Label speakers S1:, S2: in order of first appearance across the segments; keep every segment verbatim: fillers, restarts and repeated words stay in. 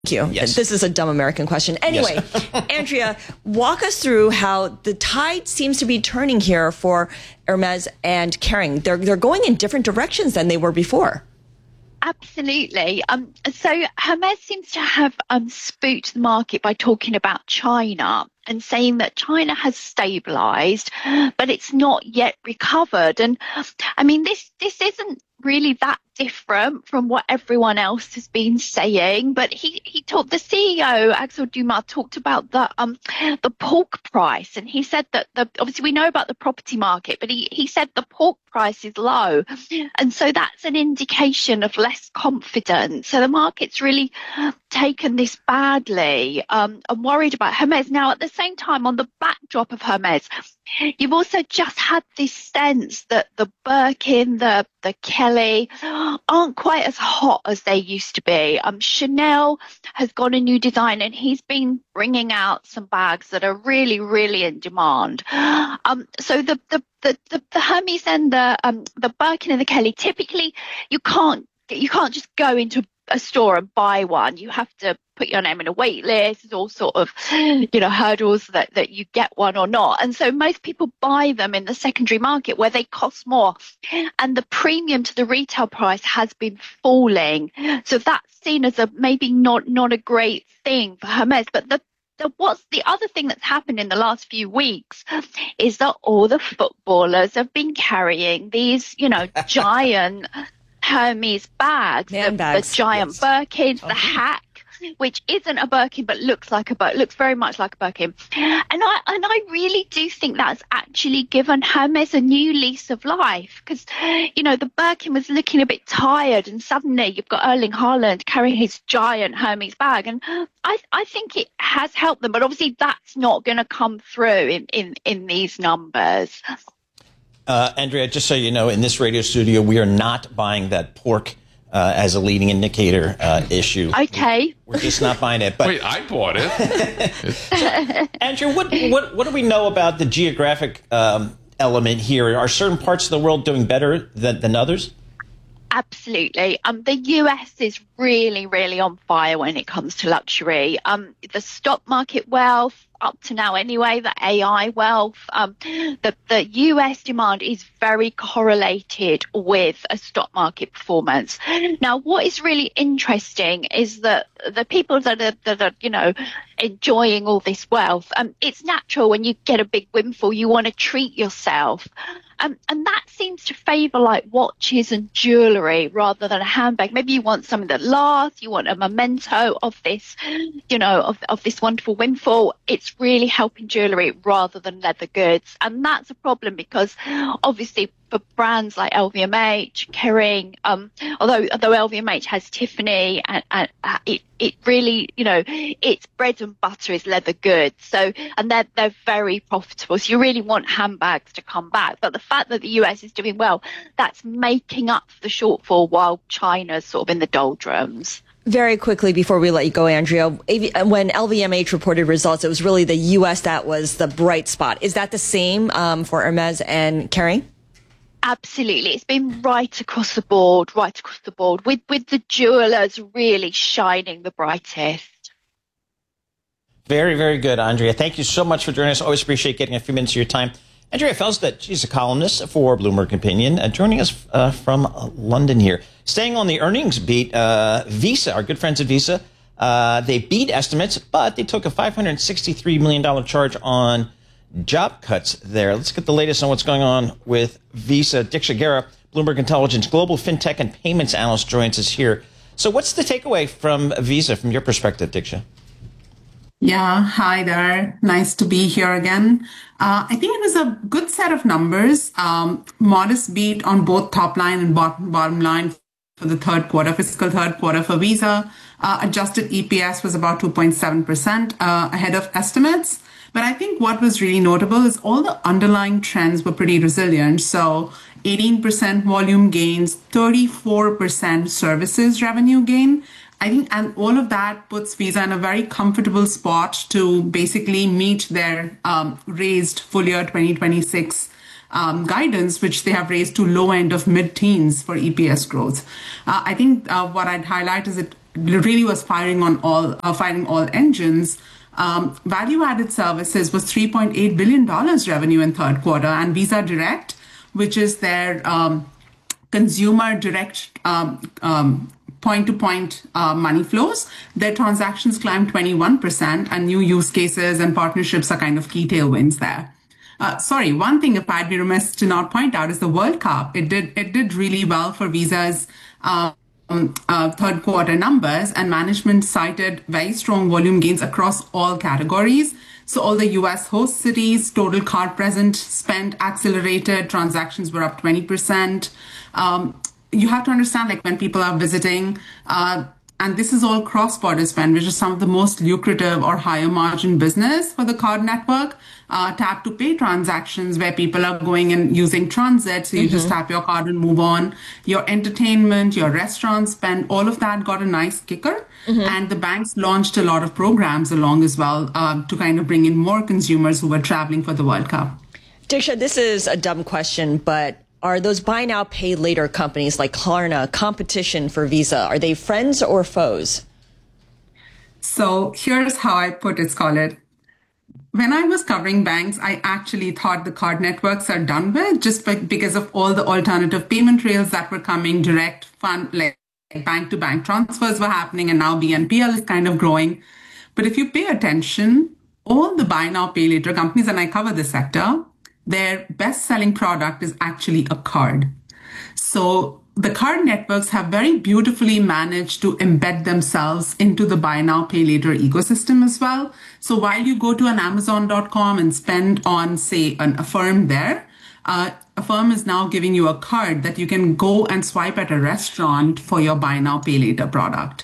S1: you. Yes. This is a dumb American question. Anyway, yes. Andrea, walk us through how the tide seems to be turning here for Hermes and Kering. They're they're going in different directions than they were before.
S2: Absolutely. Um, so Hermes seems to have um, spooked the market by talking about China and saying that China has stabilized, but it's not yet recovered. And I mean, this this isn't really that different from what everyone else has been saying. But he he talked, the C E O Axel Dumas talked about the um the pork price, and he said that the obviously we know about the property market, but he he said the pork price is low, and so that's an indication of less confidence. So the market's really taken this badly. Um, I'm worried about Hermes now. At the same time, on the backdrop of Hermes, you've also just had this sense that the Birkin, the the Kelly aren't quite as hot as they used to be. Um, Chanel has got a new design, and he's been bringing out some bags that are really, really in demand. Um, so the the the the, the Hermes and the um the Birkin and the Kelly, typically you can't you can't just go into a store and buy one. You have to put your name in a wait list. There's all sort of, you know, hurdles that, that you get one or not. And so most people buy them in the secondary market where they cost more. And the premium to the retail price has been falling. So that's seen as a maybe not, not a great thing for Hermes. But the The, what's the other thing that's happened in the last few weeks is that all the footballers have been carrying these, you know, giant Hermes bags, the, bags. the giant yes. Birkins, okay. the hack, which isn't a Birkin but looks like a Birkin, looks very much like a Birkin. And I and I really do think that's actually given Hermes a new lease of life, because, you know, the Birkin was looking a bit tired, and suddenly you've got Erling Haaland carrying his giant Hermes bag, and I I think it has helped them, but obviously that's not going to come through in, in, in these numbers.
S3: Uh, Andrea, just so you know, in this radio studio, we are not buying that pork uh, as a leading indicator uh, issue.
S2: Okay.
S3: We're just not buying it. But
S4: wait, I bought it.
S3: So, Andrea, what, what what do we know about the geographic um, element here? Are certain parts of the world doing better than, than others?
S2: Absolutely. Um, the U S is really, really on fire when it comes to luxury. Um, the stock market wealth, up to now anyway, the A I wealth, um, the, the U S demand is very correlated with a stock market performance. Now, what is really interesting is that the people that are, that are, you know, enjoying all this wealth, um, it's natural when you get a big windfall, you want to treat yourself. Um, and that seems to favour like watches and jewellery rather than a handbag. Maybe you want something that lasts, you want a memento of this, you know, of, of this wonderful windfall. It's really helping jewellery rather than leather goods. And that's a problem because obviously for brands like L V M H, Kering, um, although although L V M H has Tiffany, and, and uh, it it really, you know, its bread and butter is leather goods. So, and they're they're very profitable. So you really want handbags to come back. But the fact that the U S is doing well, that's making up for the shortfall while China's sort of in the doldrums.
S1: Very quickly before we let you go, Andrea, when L V M H reported results, it was really the U S that was the bright spot. Is that the same um, for Hermes and Kering?
S2: Absolutely. It's been right across the board, right across the board, with, with the jewelers really shining the brightest.
S3: Very, very good, Andrea. Thank you so much for joining us. Always appreciate getting a few minutes of your time. Andrea Felsted, she's a columnist for Bloomberg Opinion, uh, joining us uh, from uh, London here. Staying on the earnings beat, uh, Visa, our good friends at Visa, uh, they beat estimates, but they took a five hundred sixty-three million dollars charge on job cuts there. Let's get the latest on what's going on with Visa. Diksha Gera, Bloomberg Intelligence Global FinTech and Payments Analyst, joins us here. So what's the takeaway from Visa from your perspective, Diksha?
S5: Yeah, hi there. Nice to be here again. Uh, I think it was a good set of numbers, um, modest beat on both top line and bottom, bottom line for the third quarter, fiscal third quarter for Visa. Uh, adjusted E P S was about two point seven percent uh, ahead of estimates. But I think what was really notable is all the underlying trends were pretty resilient. So eighteen percent volume gains, thirty-four percent services revenue gain. I think, and all of that puts Visa in a very comfortable spot to basically meet their um, raised full year twenty twenty-six um, guidance, which they have raised to low end of mid-teens for E P S growth. Uh, I think uh, what I'd highlight is it really was firing on all, uh, firing all engines. Um, value-added services was three point eight billion dollars revenue in third quarter, and Visa Direct, which is their um, consumer direct um, um, point-to-point uh, money flows, their transactions climbed twenty-one percent, and new use cases and partnerships are kind of key tailwinds there. Uh, sorry, one thing if I'd be remiss to not point out is the World Cup. It did it did really well for Visa's um, uh, third quarter numbers, and management cited very strong volume gains across all categories. So all the U S host cities, total card present spend accelerated, transactions were up twenty percent. Um, you have to understand, like when people are visiting, uh, and this is all cross-border spend, which is some of the most lucrative or higher margin business for the card network. Uh, tap to pay transactions where people are going and using transit. So you mm-hmm. just tap your card and move on. Your entertainment, your restaurant spend, all of that got a nice kicker. Mm-hmm. And the banks launched a lot of programs along as well uh, to kind of bring in more consumers who were traveling for the World Cup.
S1: Diksha, this is a dumb question, but are those buy now, pay later companies like Klarna competition for Visa? Are they friends or foes?
S5: So here's how I put it, Scarlett. When I was covering banks, I actually thought the card networks are done with just because of all the alternative payment rails that were coming, direct fund, like bank-to-bank transfers were happening, and now B N P L is kind of growing. But if you pay attention, all the buy now, pay later companies, and I cover this sector, their best-selling product is actually a card. So the card networks have very beautifully managed to embed themselves into the buy now, pay later ecosystem as well. So while you go to an Amazon dot com and spend on, say, an Affirm there, uh, Affirm is now giving you a card that you can go and swipe at a restaurant for your buy now, pay later product.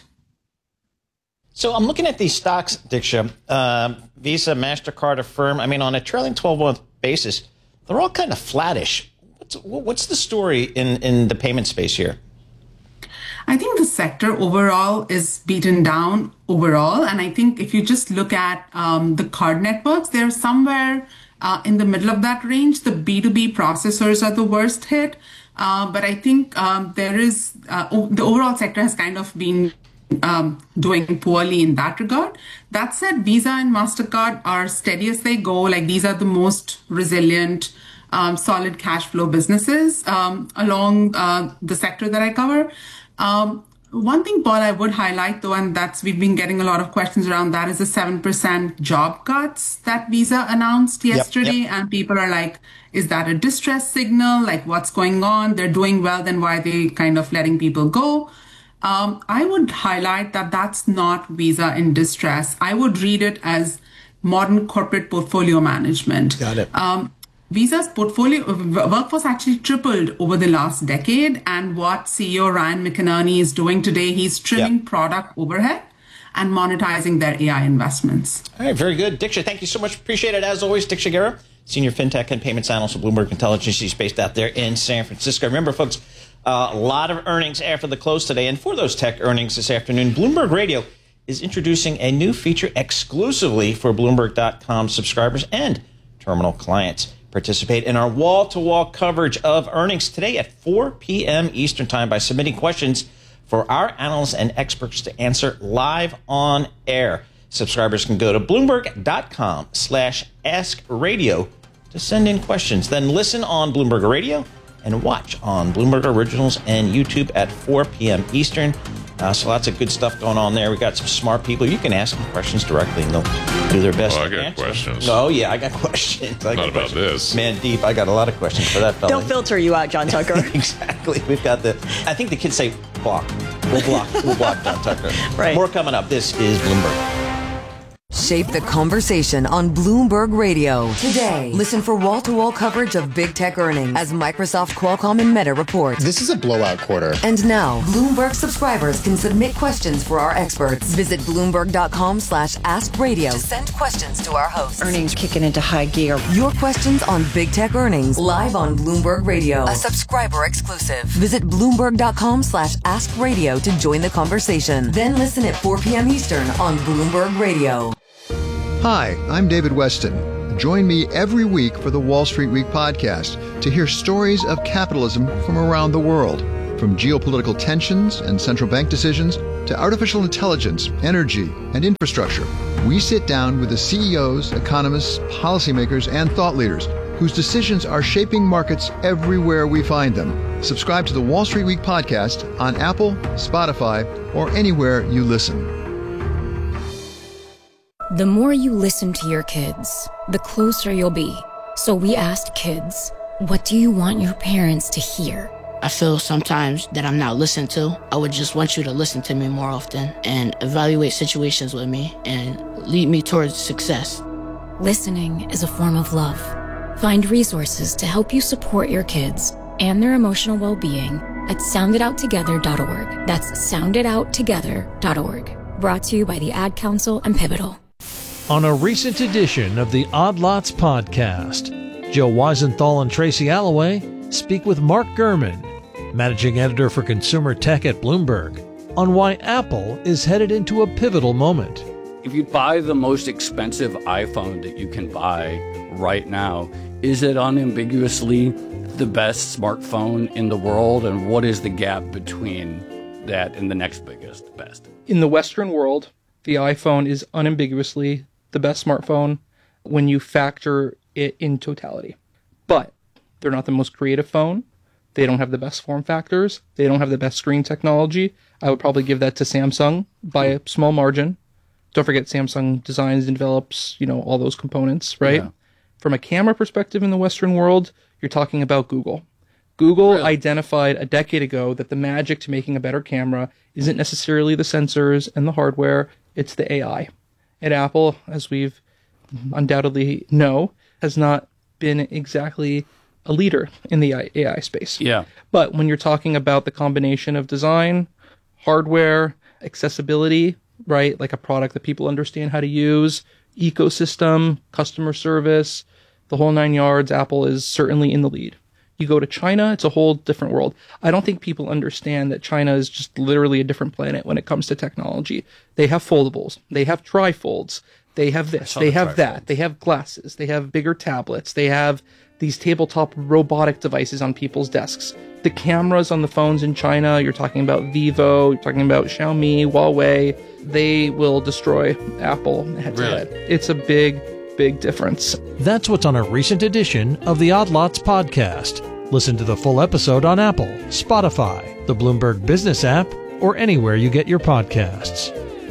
S3: So I'm looking at these stocks, Diksha, uh, Visa, MasterCard, Affirm. I mean, on a trailing twelve-month basis, they're all kind of flattish. What's, what's the story in, in the payment space here?
S5: I think the sector overall is beaten down overall. And I think if you just look at um, the card networks, they're somewhere uh, in the middle of that range. The B two B processors are the worst hit. Uh, but I think um, there is uh, the overall sector has kind of been um, doing poorly in that regard. That said, Visa and MasterCard are steady as they go. Like these are the most resilient, um, solid cash flow businesses um, along uh, the sector that I cover. Um, one thing, Paul, I would highlight though, and that's we've been getting a lot of questions around that, is the seven percent job cuts that Visa announced yesterday. Yep, yep. And people are like, is that a distress signal? Like what's going on? They're doing well, then why are they kind of letting people go? Um, I would highlight that that's not Visa in distress. I would read it as modern corporate portfolio management.
S3: Got it.
S5: Um, Visa's portfolio workforce actually tripled over the last decade. And what C E O Ryan McInerney is doing today, he's trimming yep. product overhead and monetizing their A I investments.
S3: All right, very good. Diksha, thank you so much. Appreciate it. As always, Diksha Gera, Senior FinTech and Payments Analyst at Bloomberg Intelligence. He's based out there in San Francisco. Remember, folks, uh, a lot of earnings after the close today. And for those tech earnings this afternoon, Bloomberg Radio is introducing a new feature exclusively for Bloomberg dot com subscribers and terminal clients. Participate in our wall-to-wall coverage of earnings today at four p.m. Eastern Time by submitting questions for our analysts and experts to answer live on air. Subscribers can go to Bloomberg dot com slash ask radio to send in questions. Then listen on Bloomberg Radio and watch on Bloomberg Originals and YouTube at four p.m. Eastern. Uh, so lots of good stuff going on there. We got some smart people. You can ask them questions directly, and they'll do their best.
S4: Well, I
S3: to
S4: got
S3: answer.
S4: questions.
S3: Oh yeah, I got questions. I got
S4: Not about
S3: questions.
S4: this.
S3: Man, deep. I got a lot of questions for that fella.
S1: Don't filter you out, John Tucker.
S3: Exactly. We've got the. I think the kids say block. We'll block. We'll block John Tucker.
S1: Right.
S3: More coming up. This is Bloomberg.
S6: Shape the conversation on Bloomberg Radio. Today, listen for wall-to-wall coverage of big tech earnings as Microsoft, Qualcomm, and Meta report.
S7: This is a blowout quarter.
S6: And now, Bloomberg subscribers can submit questions for our experts. Visit Bloomberg dot com slash ask radio to send questions to our hosts.
S1: Earnings kicking into high gear.
S6: Your questions on big tech earnings live on Bloomberg Radio. A subscriber exclusive. Visit Bloomberg dot com slash ask radio to join the conversation. Then listen at four p.m. Eastern on Bloomberg Radio.
S8: Hi, I'm David Weston. Join me every week for the Wall Street Week podcast to hear stories of capitalism from around the world, from geopolitical tensions and central bank decisions to artificial intelligence, energy, and infrastructure. We sit down with the C E Os, economists, policymakers, and thought leaders whose decisions are shaping markets everywhere we find them. Subscribe to the Wall Street Week podcast on Apple, Spotify, or anywhere you listen.
S4: The more you listen to your kids, the closer you'll be. So we asked kids, what do you want your parents to hear?
S7: I feel sometimes that I'm not listened to. I would just want you to listen to me more often and evaluate situations with me and lead me towards success.
S4: Listening is a form of love. Find resources to help you support your kids and their emotional well-being at sound it out together dot org. That's sound it out together dot org. Brought to you by the Ad Council and Pivotal.
S9: On a recent edition of the Odd Lots podcast, Joe Weisenthal and Tracy Alloway speak with Mark Gurman, managing editor for consumer tech at Bloomberg, on why Apple is headed into a pivotal moment.
S10: If you buy the most expensive iPhone that you can buy right now, is it unambiguously the best smartphone in the world? And what is the gap between that and the next biggest best?
S11: In the Western world, the iPhone is unambiguously the best smartphone when you factor it in totality. But they're not the most creative phone. They don't have the best form factors. They don't have the best screen technology. I would probably give that to Samsung by a small margin. Don't forget Samsung designs and develops, you know, all those components, right? Yeah. From a camera perspective in the Western world, you're talking about Google. Google really? identified a decade ago that the magic to making a better camera isn't necessarily the sensors and the hardware, it's the A I. And Apple, as we've undoubtedly know, has not been exactly a leader in the A I space.
S10: Yeah.
S11: But when you're talking about the combination of design, hardware, accessibility, right, like a product that people understand how to use, ecosystem, customer service, the whole nine yards, Apple is certainly in the lead. You go to China, it's a whole different world. I don't think people understand that China is just literally a different planet when it comes to technology. They have foldables. They have trifolds. They have this. They have that. They have glasses. They have bigger tablets. They have these tabletop robotic devices on people's desks. The cameras on the phones in China, you're talking about Vivo, you're talking about Xiaomi, Huawei, they will destroy Apple head to head. It's a big, big difference.
S9: That's what's on a recent edition of the Odd Lots podcast. Listen to the full episode on Apple, Spotify, the Bloomberg Business app, or anywhere you get your podcasts.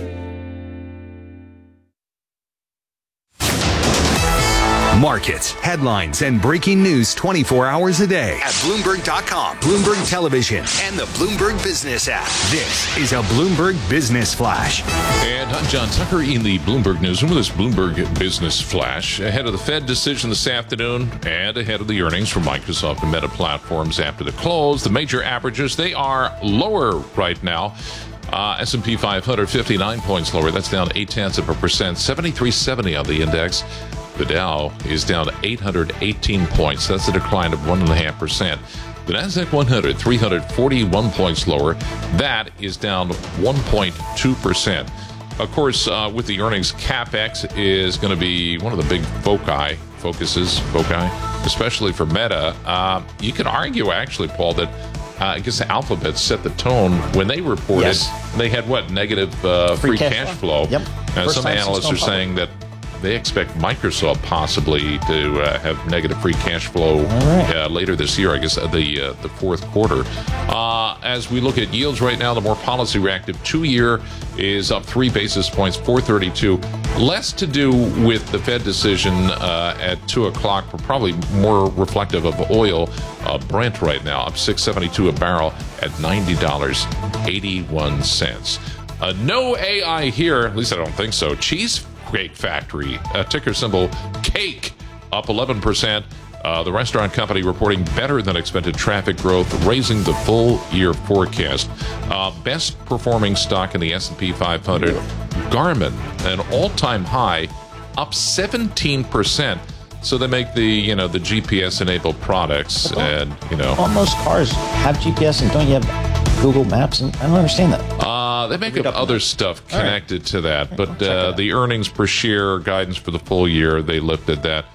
S12: Markets, headlines, and breaking news twenty-four hours a day at Bloomberg dot com, Bloomberg Television, and the Bloomberg Business app. This is a Bloomberg Business Flash.
S13: And I'm John Tucker in the Bloomberg Newsroom with this Bloomberg Business Flash. Ahead of the Fed decision this afternoon and ahead of the earnings from Microsoft and Meta Platforms after the close, the major averages, they are lower right now. Uh, S and P five hundred, fifty-nine points lower. That's down eight tenths of a percent. seventy-three seventy on the index. The Dow is down eight hundred eighteen points. That's a decline of one point five percent. The Nasdaq one hundred, three hundred forty-one points lower. That is down one point two percent. Of course, uh, with the earnings, CapEx is going to be one of the big foci, focuses, foci, especially for Meta. Uh, you could argue, actually, Paul, that uh, I guess Alphabet set the tone when they reported. Yes. They had, what, negative uh, free, free cash, cash flow. flow.
S3: Yep.
S13: And some analysts are saying that they expect Microsoft possibly to uh, have negative free cash flow right. uh, later this year, I guess, uh, the uh, the fourth quarter. Uh, as we look at yields right now, the more policy reactive two-year is up three basis points, four thirty-two. Less to do with the Fed decision uh, at two o'clock, but probably more reflective of oil. Uh, Brent right now up six seventy-two a barrel at ninety dollars and eighty-one cents. Uh, no A I here, at least I don't think so. Cheese Cake Factory, uh, ticker symbol CAKE, up eleven percent. Uh, the restaurant company reporting better than expected traffic growth, raising the full year forecast. Uh, best performing stock in the S and P five hundred, Garmin, an all-time high, up seventeen percent. So they make the, you know, the G P S-enabled products, and, you know.
S3: All most cars have G P S, and don't you have Google Maps? And I don't understand that.
S13: Uh, they make up other stuff connected right. to that, but uh, the earnings per share guidance for the full year, they lifted that.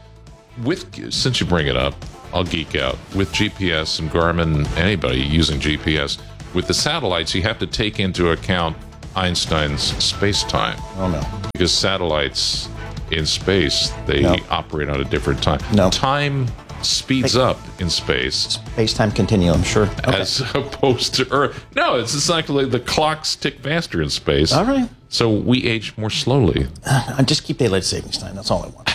S13: With since you bring it up, I'll geek out. With G P S and Garmin, anybody using G P S, with the satellites, you have to take into account Einstein's space-time.
S3: Oh, no.
S13: Because satellites in space, they
S3: No.
S13: operate on a different time.
S3: No.
S13: Time speeds up in space.
S3: Space-time continuum, sure. Okay.
S13: As opposed to Earth. No, it's exactly the clocks tick faster in space.
S3: All right.
S13: So we age more slowly.
S3: Uh, just keep daylight savings time. That's all I want.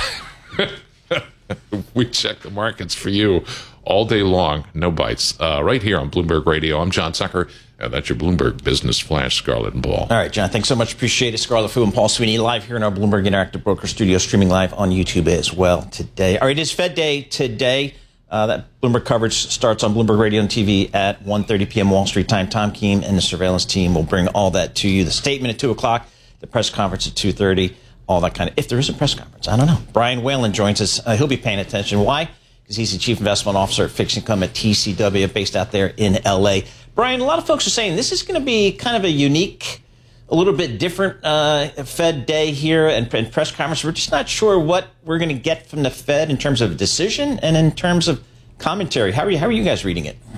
S13: We check the markets for you all day long. No bites. Uh, right here on Bloomberg Radio. I'm John Tucker, and that's your Bloomberg Business Flash, Scarlett and Paul.
S3: All right, John, thanks so much. Appreciate it. Scarlett Fu and Paul Sweeney live here in our Bloomberg Interactive Broker studio, streaming live on YouTube as well today. All right, it is Fed Day today. Uh, that Bloomberg coverage starts on Bloomberg Radio and T V at one thirty p.m. Wall Street time. Tom Keene and the surveillance team will bring all that to you. The statement at two o'clock, the press conference at two thirty, all that kind of, if there is a press conference, I don't know. Brian Whalen joins us. Uh, he'll be paying attention. Why? Because he's the Chief Investment Officer at Fixed Income at T C W, based out there in L A. Brian, a lot of folks are saying this is going to be kind of a unique, a little bit different uh, Fed day here and, and press conference. We're just not sure what we're going to get from the Fed in terms of decision and in terms of commentary. How are you, how are you guys reading it?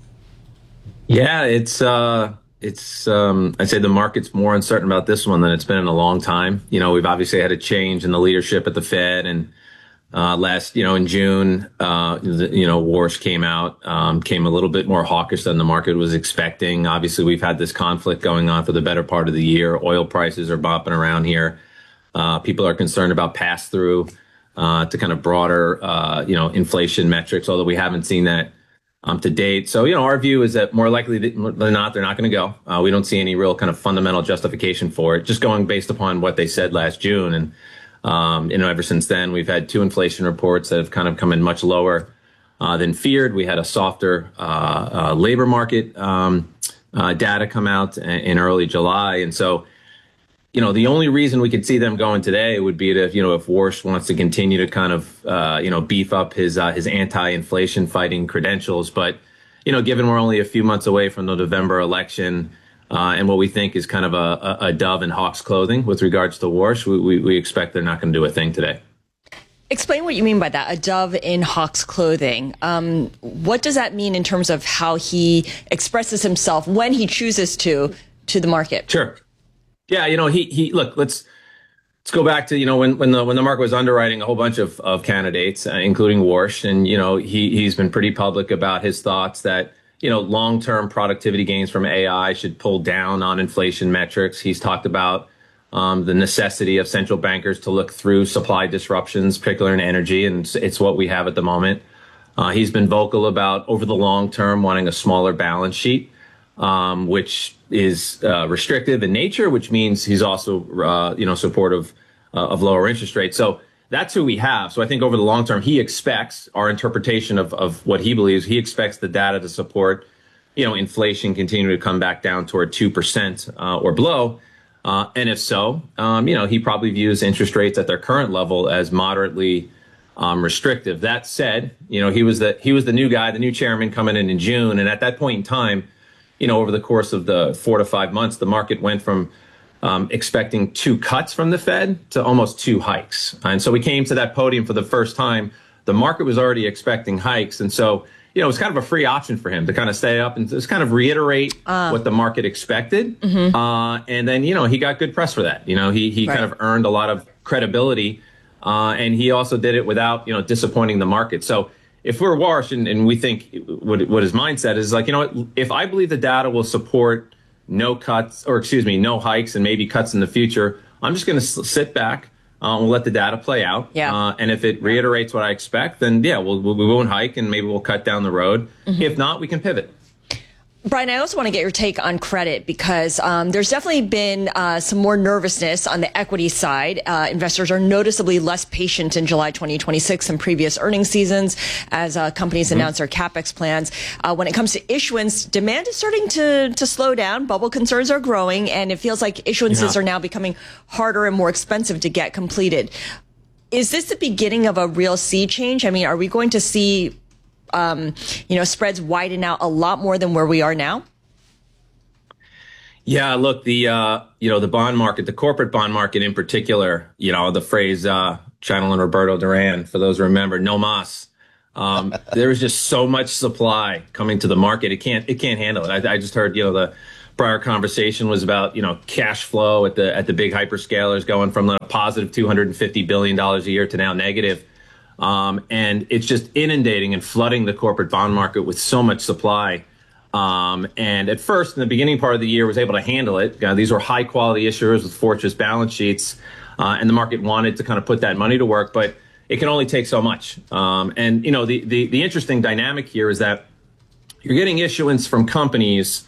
S14: Yeah, it's uh, it's um, I'd say the market's more uncertain about this one than it's been in a long time. You know, we've obviously had a change in the leadership at the Fed, and uh, last, you know, in June, uh, the, you know, Warsh came out, um, came a little bit more hawkish than the market was expecting. Obviously, we've had this conflict going on for the better part of the year. Oil prices are bopping around here. Uh, people are concerned about pass through uh, to kind of broader, uh, you know, inflation metrics, although we haven't seen that um, to date. So, you know, our view is that more likely than not, they're not going to go. Uh, we don't see any real kind of fundamental justification for it, just going based upon what they said last June. And, um, you know, ever since then, we've had two inflation reports that have kind of come in much lower uh, than feared. We had a softer uh, uh, labor market um, uh, data come out in early July. And so, you know, the only reason we could see them going today would be to, you know, if Warsh wants to continue to kind of, uh, you know, beef up his uh, his anti-inflation fighting credentials. But, you know, given we're only a few months away from the November election uh, and what we think is kind of a, a, a dove in hawk's clothing with regards to Warsh, we, we, we expect they're not going to do a thing today.
S1: Explain what you mean by that, a dove in hawk's clothing. Um, what does that mean in terms of how he expresses himself when he chooses to, to the market?
S14: Sure. Yeah, you know, he he look, let's let's go back to, you know, when when the when the market was underwriting a whole bunch of of candidates, uh, including Warsh, and, you know, he he's been pretty public about his thoughts that, you know, long-term productivity gains from A I should pull down on inflation metrics. He's talked about um, the necessity of central bankers to look through supply disruptions, particularly in energy, and it's, it's what we have at the moment. Uh, he's been vocal about over the long term wanting a smaller balance sheet, um, which is uh, restrictive in nature, which means he's also, uh, you know, supportive uh, of lower interest rates. So that's who we have. So I think over the long term, he expects our interpretation of, of what he believes. He expects the data to support, you know, inflation continue to come back down toward two percent uh, or below. Uh, and if so, um, you know, he probably views interest rates at their current level as moderately um, restrictive. That said, you know, he was the he was the new guy, the new chairman coming in in June. And at that point in time, you know, over the course of the four to five months, the market went from um, expecting two cuts from the Fed to almost two hikes. And so we came to that podium for the first time. The market was already expecting hikes. And so, you know, it was kind of a free option for him to kind of stay up and just kind of reiterate uh, what the market expected. Mm-hmm. Uh, and then, you know, he got good press for that. You know, he, he right. kind of earned a lot of credibility. Uh, and he also did it without, you know, disappointing the market. So if we're Warsh and, and we think what, what his mindset is like, you know what, if I believe the data will support no cuts or excuse me, no hikes and maybe cuts in the future, I'm just going to sit back uh, and let the data play out. Yeah. Uh, and if it reiterates what I expect, then yeah, we'll, we won't hike and maybe we'll cut down the road. Mm-hmm. If not, we can pivot.
S1: Brian, I also want to get your take on credit because um, there's definitely been uh, some more nervousness on the equity side. Uh, investors are noticeably less patient in July twenty twenty-six than previous earnings seasons as uh, companies mm-hmm. announce their CapEx plans. Uh, when it comes to issuance, demand is starting to, to slow down. Bubble concerns are growing, and it feels like issuances yeah. are now becoming harder and more expensive to get completed. Is this the beginning of a real sea change? I mean, are we going to see Um, you know, spreads widen out a lot more than where we are now?
S14: Yeah, look, the, uh, you know, the bond market, the corporate bond market in particular, you know, the phrase, uh, channeling Roberto Duran, for those who remember, no mas. Um, there is just so much supply coming to the market. It can't, it can't handle it. I, I just heard, you know, the prior conversation was about, you know, cash flow at the at the big hyperscalers going from a positive two hundred fifty billion dollars a year to now negative. Um, and it's just inundating and flooding the corporate bond market with so much supply. Um, and at first, in the beginning part of the year, was able to handle it. Uh, these were high quality issuers with fortress balance sheets, uh, and the market wanted to kind of put that money to work, but it can only take so much. Um, and, you know, the, the, the interesting dynamic here is that you're getting issuance from companies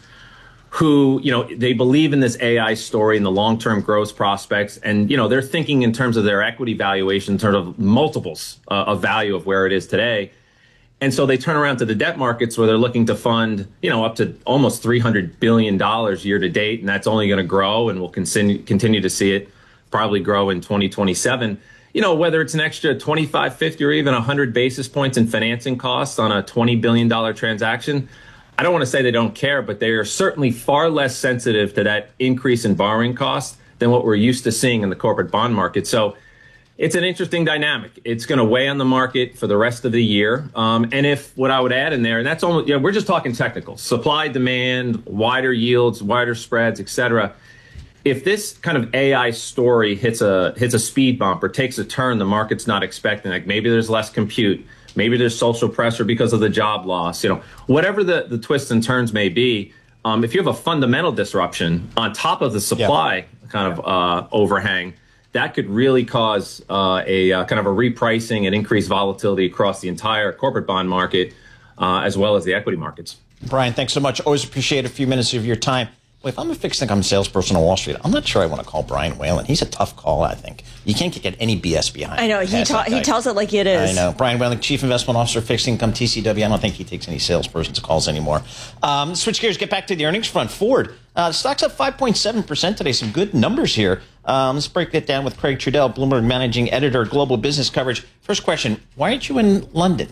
S14: who, you know, they believe in this A I story and the long-term growth prospects. And, you know, they're thinking in terms of their equity valuation, in terms of multiples uh, of value of where it is today. And so they turn around to the debt markets where they're looking to fund, you know, up to almost three hundred billion dollars year to date. And that's only going to grow, and we'll continue, continue to see it probably grow in twenty twenty-seven. You know, whether it's an extra twenty-five, fifty, or even one hundred basis points in financing costs on a twenty billion dollars transaction, I don't want to say they don't care, but they are certainly far less sensitive to that increase in borrowing costs than what we're used to seeing in the corporate bond market. So it's an interesting dynamic. It's going to weigh on the market for the rest of the year. Um, and if what I would add in there, and that's only, you know, we're just talking technical, supply, demand, wider yields, wider spreads, et cetera. If this kind of A I story hits a hits a speed bump or takes a turn the market's not expecting, like maybe there's less compute, maybe there's social pressure because of the job loss, you know, whatever the, the twists and turns may be, um, if you have a fundamental disruption on top of the supply yeah. kind of uh, overhang, that could really cause uh, a uh, kind of a repricing and increased volatility across the entire corporate bond market, uh, as well as the equity markets.
S3: Brian, thanks so much. Always appreciate a few minutes of your time. Well, if I'm a fixed income salesperson on Wall Street, I'm not sure I want to call Brian Whalen. He's a tough call, I think. You can't get any B S behind him.
S1: I know. He, ta- he tells it like it is.
S3: I know. Brian Whalen, Chief Investment Officer, Fixed Income, T C W. I don't think he takes any salesperson's calls anymore. Um, switch gears, get back to the earnings front. Ford, uh, the stock's up five point seven percent today. Some good numbers here. Um, let's break that down with Craig Trudell, Bloomberg Managing Editor, Global Business Coverage. First question, why aren't you in London?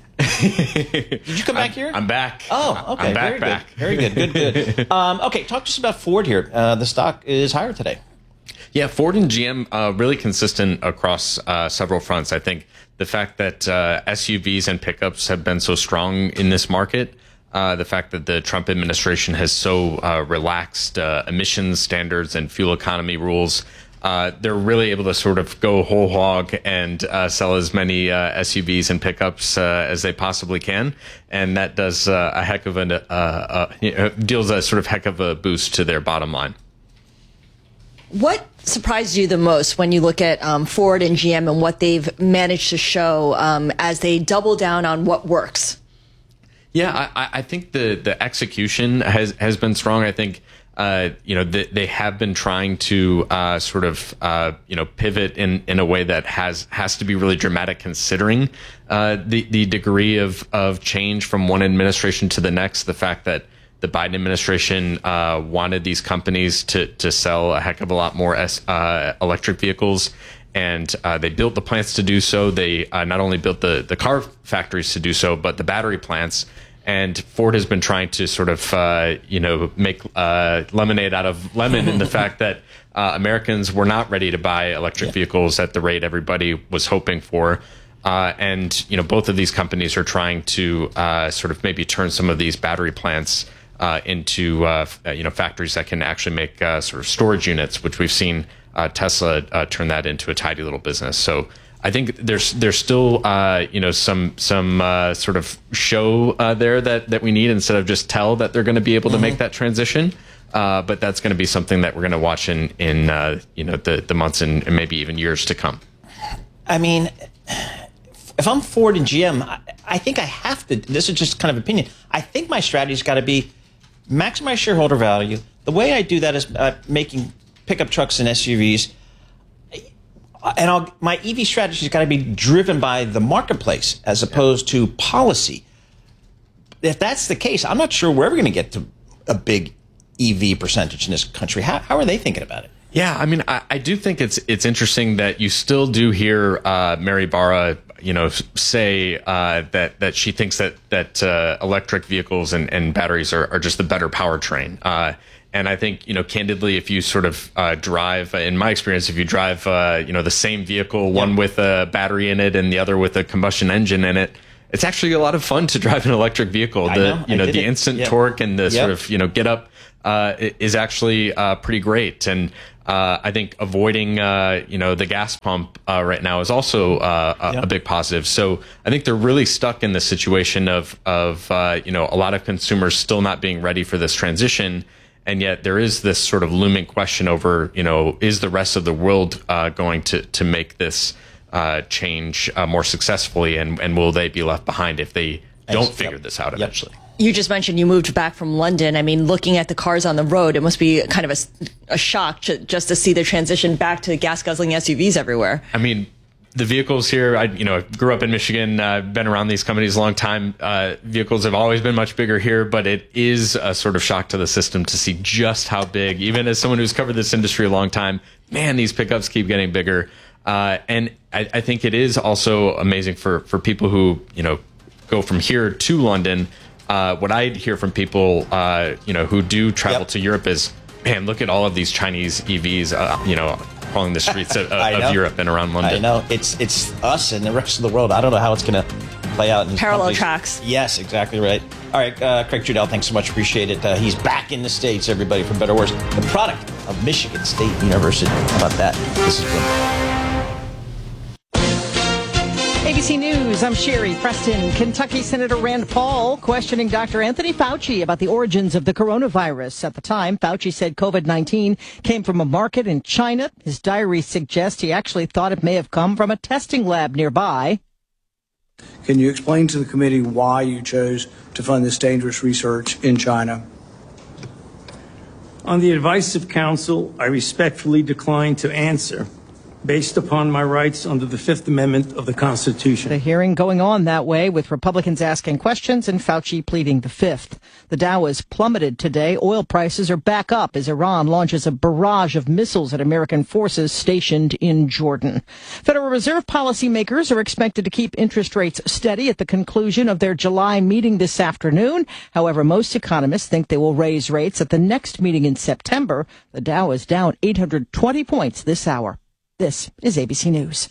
S3: Did you come back
S15: I'm,
S3: here?
S15: I'm back.
S3: Oh, okay.
S15: I'm back,
S3: Very
S15: back.
S3: good. Very good. Good, good. um, okay, talk to us about Ford here. Uh, the stock is higher today.
S15: Yeah, Ford and G M uh, really consistent across uh, several fronts. I think the fact that uh, S U Vs and pickups have been so strong in this market, uh, the fact that the Trump administration has so uh, relaxed uh, emissions standards and fuel economy rules, uh, they're really able to sort of go whole hog and uh, sell as many uh, S U Vs and pickups uh, as they possibly can, and that does uh, a heck of a uh, uh, you know, deals a sort of heck of a boost to their bottom line.
S1: What surprised you the most when you look at um, Ford and G M and what they've managed to show um, as they double down on what works?
S15: Yeah, I, I think the, the execution has, has been strong. I think, uh, you know, they, they have been trying to uh, sort of, uh, you know, pivot in, in a way that has has to be really dramatic considering uh, the, the degree of, of change from one administration to the next. The fact that the Biden administration uh, wanted these companies to to sell a heck of a lot more S, uh, electric vehicles, and uh, they built the plants to do so. They uh, not only built the, the car factories to do so, but the battery plants. And Ford has been trying to sort of, uh, you know, make uh, lemonade out of lemon in the fact that uh, Americans were not ready to buy electric yeah. vehicles at the rate everybody was hoping for. Uh, and, you know, both of these companies are trying to uh, sort of maybe turn some of these battery plants Uh, into uh, you know factories that can actually make uh, sort of storage units, which we've seen uh, Tesla uh, turn that into a tidy little business. So I think there's there's still uh, you know some some uh, sort of show uh, there that that we need instead of just tell that they're going to be able mm-hmm. to make that transition. Uh, but that's going to be something that we're going to watch in in uh, you know the the months and, and maybe even years to come.
S3: I mean, if I'm Ford and G M, I, I think I have to. This is just kind of opinion. I think my strategy's got to be maximize shareholder value. The way I do that is uh, making pickup trucks and S U Vs. And I'll, my E V strategy has got to be driven by the marketplace as opposed to policy. If that's the case, I'm not sure we're ever going to get to a big E V percentage in this country. How, how are they thinking about it?
S15: Yeah, I mean, I, I do think it's it's interesting that you still do hear uh, Mary Barra, you know, say uh, that that she thinks that that uh, electric vehicles and, and batteries are, are just the better powertrain. Uh, and I think, you know, candidly, if you sort of uh, drive, in my experience, if you drive, uh, you know, the same vehicle, one yep. with a battery in it and the other with a combustion engine in it, it's actually a lot of fun to drive an electric vehicle. The I know, you know the it. instant yep. torque and the yep. sort of you know get up uh, is actually uh, pretty great. And uh, I think avoiding, uh, you know, the gas pump uh, right now is also uh, a,
S3: Yeah.
S15: a big positive. So I think they're really stuck in the situation of, of uh, you know, a lot of consumers still not being ready for this transition. And yet there is this sort of looming question over, you know, is the rest of the world uh, going to, to make this uh, change uh, more successfully? And, and will they be left behind if they don't
S3: Yes.
S15: figure
S3: Yep.
S15: this out eventually?
S1: You just mentioned you moved back from London. I mean, looking at the cars on the road, it must be kind of a, a shock to, just to see the transition back to gas guzzling S U Vs everywhere.
S15: I mean, the vehicles here, I you know grew up in Michigan, uh, been around these companies a long time. Uh, vehicles have always been much bigger here, but it is a sort of shock to the system to see just how big, even as someone who's covered this industry a long time, man, these pickups keep getting bigger. Uh, and I, I think it is also amazing for, for people who, you know, go from here to London. Uh, what I hear from people, uh, you know, who do travel
S3: Yep.
S15: to Europe is, man, look at all of these Chinese E Vs, uh, you know, crawling the streets of,
S3: I know.
S15: of Europe and around London.
S3: I know. It's it's us and the rest of the world. I don't know how it's going to play out. In these
S1: Parallel
S3: companies.
S1: tracks.
S3: Yes, exactly right. All right, uh, Craig Trudell, thanks so much. Appreciate it. Uh, he's back in the States, everybody, for better or worse. The product of Michigan State University. How about that? This is Bloomberg.
S16: A B C News, I'm Sherry Preston. Kentucky Senator Rand Paul questioning Doctor Anthony Fauci about the origins of the coronavirus. At the time, Fauci said COVID nineteen came from a market in China. His diary suggests he actually thought it may have come from a testing lab nearby.
S17: Can you explain to the committee why you chose to fund this dangerous research in China?
S18: On the advice of counsel, I respectfully decline to answer, based upon my rights under the Fifth Amendment of the Constitution.
S16: The hearing going on that way, with Republicans asking questions and Fauci pleading the fifth. The Dow has plummeted today. Oil prices are back up as Iran launches a barrage of missiles at American forces stationed in Jordan. Federal Reserve policymakers are expected to keep interest rates steady at the conclusion of their July meeting this afternoon. However, most economists think they will raise rates at the next meeting in September. The Dow is down eight hundred twenty points this hour. This is A B C News.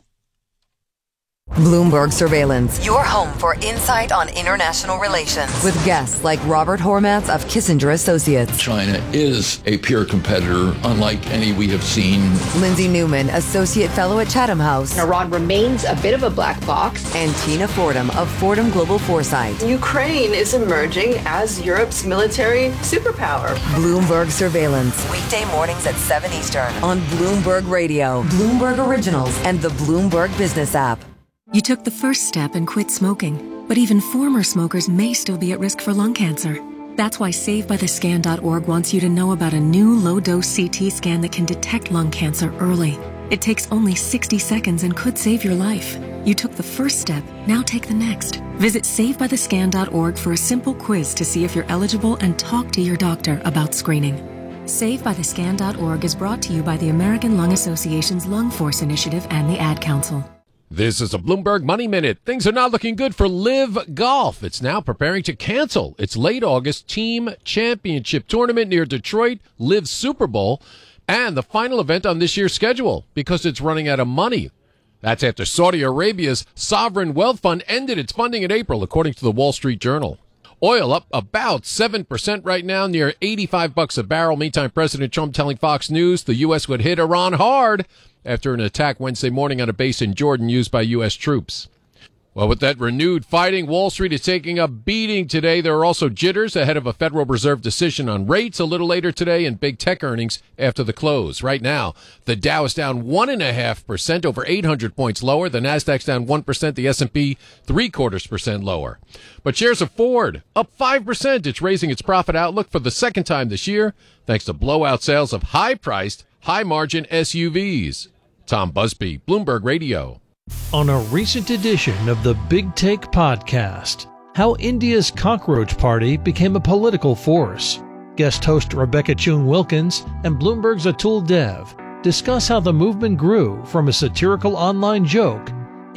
S6: Bloomberg Surveillance, your home for insight on international relations, with guests like Robert Hormats of Kissinger Associates.
S19: China is a peer competitor unlike any we have seen.
S6: Lindsay Newman, Associate Fellow at Chatham House.
S20: Iran remains a bit of a black box.
S6: And Tina Fordham of Fordham Global Foresight.
S20: Ukraine is emerging as Europe's military superpower.
S6: Bloomberg Surveillance, weekday mornings at seven Eastern on Bloomberg Radio, Bloomberg Originals, and the Bloomberg Business app.
S21: You took the first step and quit smoking, but even former smokers may still be at risk for lung cancer. That's why Save By The Scan dot org wants you to know about a new low-dose C T scan that can detect lung cancer early. It takes only sixty seconds and could save your life. You took the first step, now take the next. Visit Save By The Scan dot org for a simple quiz to see if you're eligible and talk to your doctor about screening. Save By The Scan dot org is brought to you by the American Lung Association's Lung Force Initiative and the Ad Council.
S22: This is a Bloomberg Money Minute. Things are not looking good for Live Golf. It's now preparing to cancel its late August team championship tournament near Detroit, Live Super Bowl, and the final event on this year's schedule because it's running out of money. That's after Saudi Arabia's sovereign wealth fund ended its funding in April, according to the Wall Street Journal. Oil up about seven percent right now, near eighty-five bucks a barrel. Meantime, President Trump telling Fox News the U S would hit Iran hard after an attack Wednesday morning on a base in Jordan used by U S troops. Well, with that renewed fighting, Wall Street is taking a beating today. There are also jitters ahead of a Federal Reserve decision on rates a little later today and big tech earnings after the close. Right now, the Dow is down one point five percent, over eight hundred points lower. The Nasdaq's down one percent, the S and P three quarters percent lower. But shares of Ford up five percent. It's raising its profit outlook for the second time this year, thanks to blowout sales of high-priced, high-margin S U Vs. Tom Busby, Bloomberg Radio.
S9: On a recent edition of the Big Take podcast, how India's cockroach party became a political force. Guest host Rebecca Chung-Wilkins and Bloomberg's Atul Dev discuss how the movement grew from a satirical online joke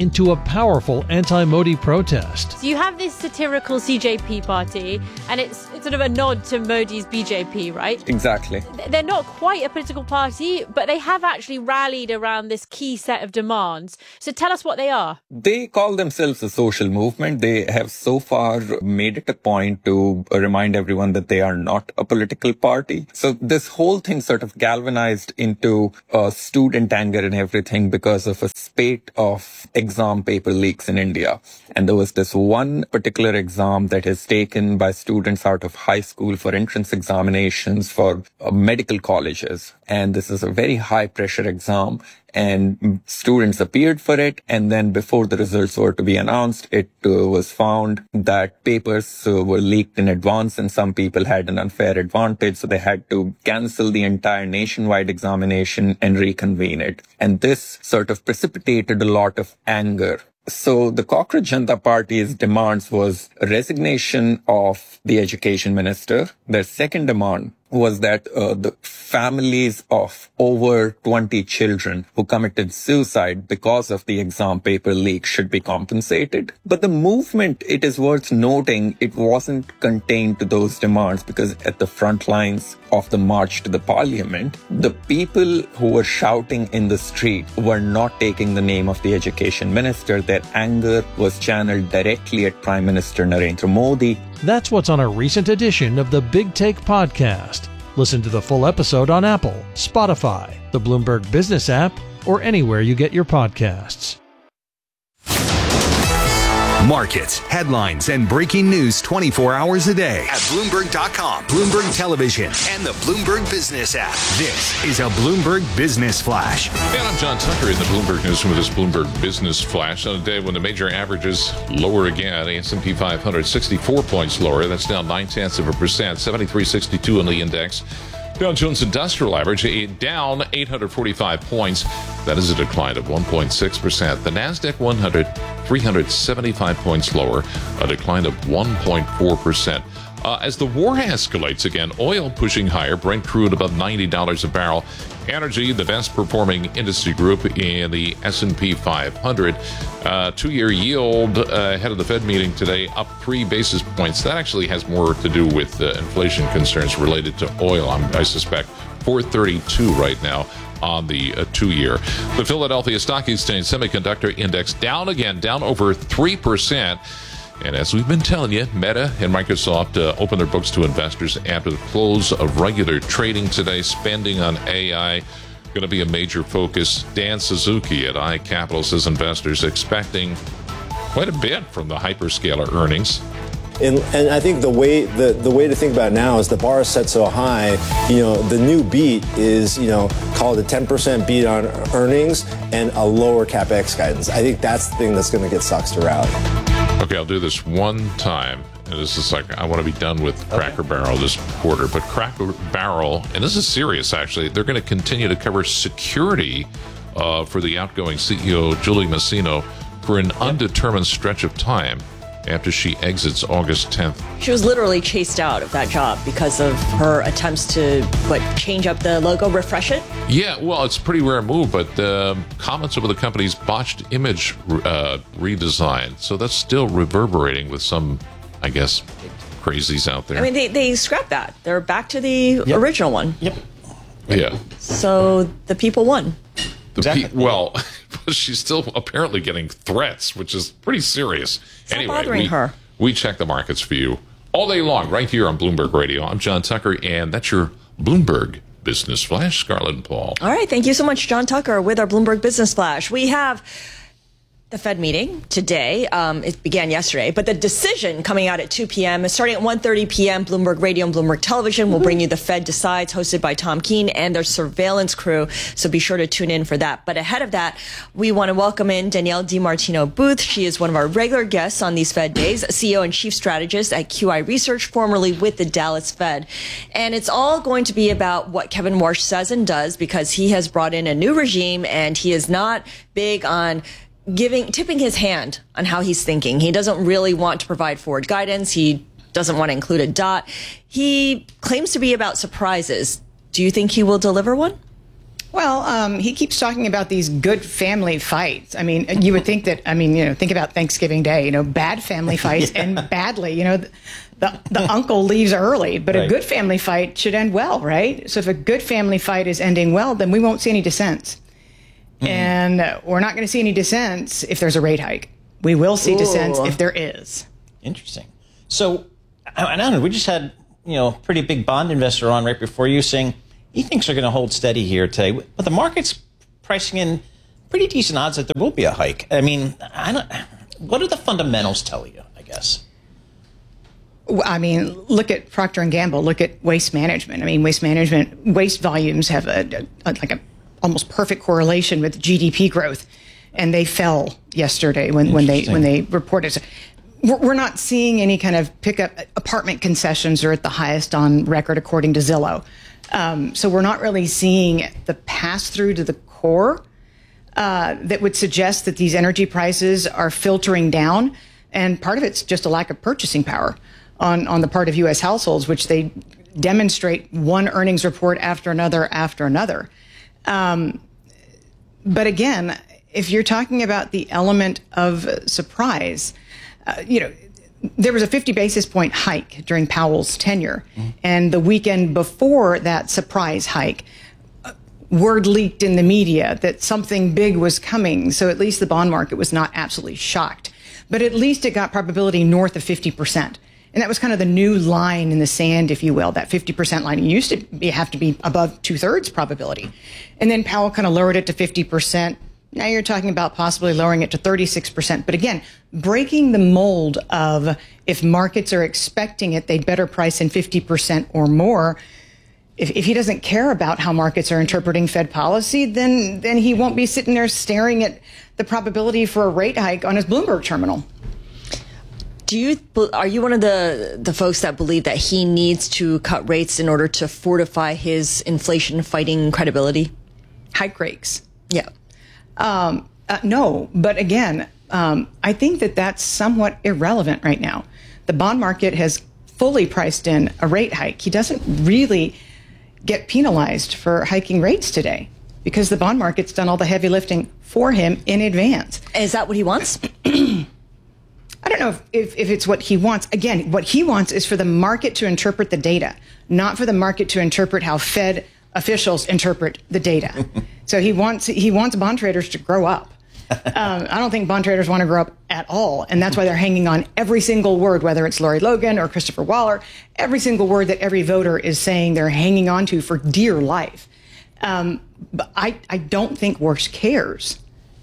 S9: into a powerful anti-Modi protest.
S2: So you have this satirical C J P party, and it's, it's sort of a nod to Modi's B J P, right?
S5: Exactly.
S2: They're not quite a political party, but they have actually rallied around this key set of demands. So tell us what they are.
S5: They call themselves a social movement. They have so far made it a point to remind everyone that they are not a political party. So this whole thing sort of galvanized into uh, student anger and everything because of a spate of exam paper leaks in India. And there was this one particular exam that is taken by students out of high school for entrance examinations for uh, medical colleges. And this is a very high pressure exam. And students appeared for it. And then before the results were to be announced, it uh, was found that papers uh, were leaked in advance and some people had an unfair advantage. So they had to cancel the entire nationwide examination and reconvene it. And this sort of precipitated a lot of anger. So the Cockroach Janata Party's demands was a resignation of the education minister. Their second demand was that uh, the families of over twenty children who committed suicide because of the exam paper leak should be compensated. But the movement, it is worth noting, it wasn't contained to those demands because at the front lines of the march to the parliament, the people who were shouting in the street were not taking the name of the education minister. Their anger was channeled directly at Prime Minister Narendra Modi.
S9: That's what's on a recent edition of the Big Take podcast. Listen to the full episode on Apple, Spotify, the Bloomberg Business app, or anywhere you get your podcasts.
S12: Markets, headlines, and breaking news twenty-four hours a day at Bloomberg dot com, Bloomberg Television, and the Bloomberg Business app. This is a Bloomberg Business Flash.
S13: And I'm John Tucker in the Bloomberg Newsroom with this Bloomberg Business Flash on a day when the major averages lower again. The S and P five hundred sixty-four points lower. That's down nine tenths of a percent. seventy-three sixty-two on the index. Dow Jones Industrial Average down eight hundred forty-five points. That is a decline of one point six percent. The NASDAQ one hundred, three hundred seventy-five points lower, a decline of one point four percent. Uh, as the war escalates again, oil pushing higher, Brent crude above ninety dollars a barrel. Energy, the best performing industry group in the S and P five hundred. Uh, two-year yield uh, ahead of the Fed meeting today up three basis points. That actually has more to do with uh, inflation concerns related to oil, I'm, I suspect. four thirty-two right now on the uh, two-year. The Philadelphia Stock Exchange Semiconductor Index down again, down over three percent. And as we've been telling you, Meta and Microsoft uh, opened their books to investors after the close of regular trading today. Spending on A I going to be a major focus. Dan Suzuki at iCapital says investors expecting quite a bit from the hyperscaler earnings.
S23: And, and I think the way the, the way to think about it now is the bar is set so high, you know, the new beat is, you know, call it a ten percent beat on earnings and a lower CapEx guidance. I think that's the thing that's going to get stocks to rally.
S13: Okay, I'll do this one time. And this is like, I want to be done with Cracker Barrel this quarter. But Cracker Barrel, and this is serious actually, they're going to continue to cover security uh, for the outgoing C E O, Julie Masino, for an undetermined stretch of time after she exits August tenth.
S1: She was literally chased out of that job because of her attempts to, what, change up the logo, refresh it?
S13: Yeah, well, it's a pretty rare move, but uh, comments over the company's botched image uh, redesign. So that's still reverberating with some, I guess, crazies out there.
S1: I mean, they, they scrapped that. They're back to the yep. original one.
S3: Yep.
S13: Yeah.
S1: So the people won.
S13: The exactly. pe- well, she's still apparently getting threats, which is pretty serious.
S1: It's
S13: anyway,
S1: not bothering
S13: we,
S1: her.
S13: we check the markets for you all day long right here on Bloomberg Radio. I'm John Tucker, and that's your Bloomberg Business Flash. Scarlett and Paul.
S1: All right. Thank you so much, John Tucker, with our Bloomberg Business Flash. We have the Fed meeting today. Um, it began yesterday, but the decision coming out at two p.m. is starting at one thirty p.m. Bloomberg Radio and Bloomberg Television will bring you the Fed Decides, hosted by Tom Keene and their surveillance crew. So be sure to tune in for that. But ahead of that, we want to welcome in Danielle DiMartino Booth. She is one of our regular guests on these Fed days, C E O and Chief Strategist at Q I Research, formerly with the Dallas Fed. And it's all going to be about what Kevin Warsh says and does, because he has brought in a new regime and he is not big on giving, tipping his hand on how he's thinking. He doesn't really want to provide forward guidance. He doesn't want to include a dot. He claims to be about surprises. Do you think he will deliver one?
S4: Well, um, he keeps talking about these good family fights. I mean, you would think that, I mean, you know, think about Thanksgiving Day, you know, bad family fights yeah. and badly, you know, the, the, the uncle leaves early, but right. a good family fight should end well, right? So if a good family fight is ending well, then we won't see any dissents. Mm-hmm. And uh, we're not going to see any dissents if there's a rate hike. We will see Ooh. dissents if there is.
S3: Interesting. So, I don't know, we just had, you know, a pretty big bond investor on right before you saying, he thinks they're going to hold steady here today, but the market's pricing in pretty decent odds that there will be a hike. I mean, I don't, what do the fundamentals tell you, I guess?
S4: I mean, look at Procter and Gamble. Look at Waste Management. I mean, Waste Management, waste volumes have a, a like a almost perfect correlation with G D P growth, and they fell yesterday when, when they when they reported. We're not seeing any kind of pickup. Apartment concessions are at the highest on record, according to Zillow. Um, so we're not really seeing the pass through to the core uh, that would suggest that these energy prices are filtering down. And part of it's just a lack of purchasing power on, on the part of U S households, which they demonstrate one earnings report after another after another. Um, but again, if you're talking about the element of surprise, uh, you know, there was a fifty basis point hike during Powell's tenure. Mm-hmm. And the weekend before that surprise hike, uh, word leaked in the media that something big was coming. So at least the bond market was not absolutely shocked. But at least it got probability north of fifty percent. And that was kind of the new line in the sand, if you will, that fifty percent line. It used to be, have to be above two-thirds probability. And then Powell kind of lowered it to fifty percent. Now you're talking about possibly lowering it to thirty-six percent. But again, breaking the mold of if markets are expecting it, they'd better price in fifty percent or more. If, if he doesn't care about how markets are interpreting Fed policy, then, then he won't be sitting there staring at the probability for a rate hike on his Bloomberg terminal.
S1: Do you, are you one of the, the folks that believe that he needs to cut rates in order to fortify his inflation fighting credibility?
S4: Hike rates.
S1: Yeah.
S4: Um, uh, no, but again, um, I think that that's somewhat irrelevant right now. The bond market has fully priced in a rate hike. He doesn't really get penalized for hiking rates today because the bond market's done all the heavy lifting for him in advance.
S1: Is that what he wants?
S4: I don't know if, if, if it's what he wants. Again, what he wants is for the market to interpret the data, not for the market to interpret how Fed officials interpret the data. So he wants he wants bond traders to grow up. Um, I don't think bond traders want to grow up at all, and that's why they're hanging on every single word, whether it's Lori Logan or Christopher Waller, every single word that every voter is saying they're hanging on to for dear life. Um, but I, I don't think Worse cares.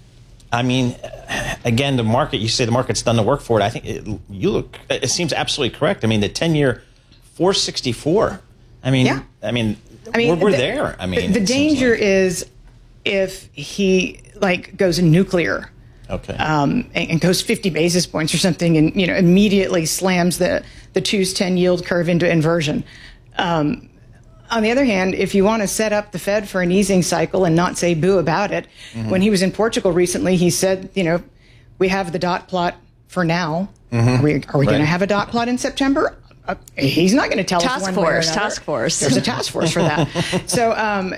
S3: I mean, again, the market, you say the market's done the work for it. I think it, you look, it seems absolutely correct. I mean, the ten-year four sixty-four. I mean, yeah. I mean, I mean, we're, we're
S4: the,
S3: there. I mean,
S4: the, the danger like. is if he like goes nuclear,
S3: okay,
S4: um, and, and goes fifty basis points or something, and you know immediately slams the the two's ten yield curve into inversion. Um, on the other hand, if you want to set up the Fed for an easing cycle and not say boo about it, mm-hmm. when he was in Portugal recently, he said, you know, we have the dot plot for now. Mm-hmm. Are we, are we right. going to have a dot plot in September? Uh, he's not going to tell
S1: task
S4: us one
S1: force,
S4: way or another.
S1: Task force.
S4: There's a task force for that. So um,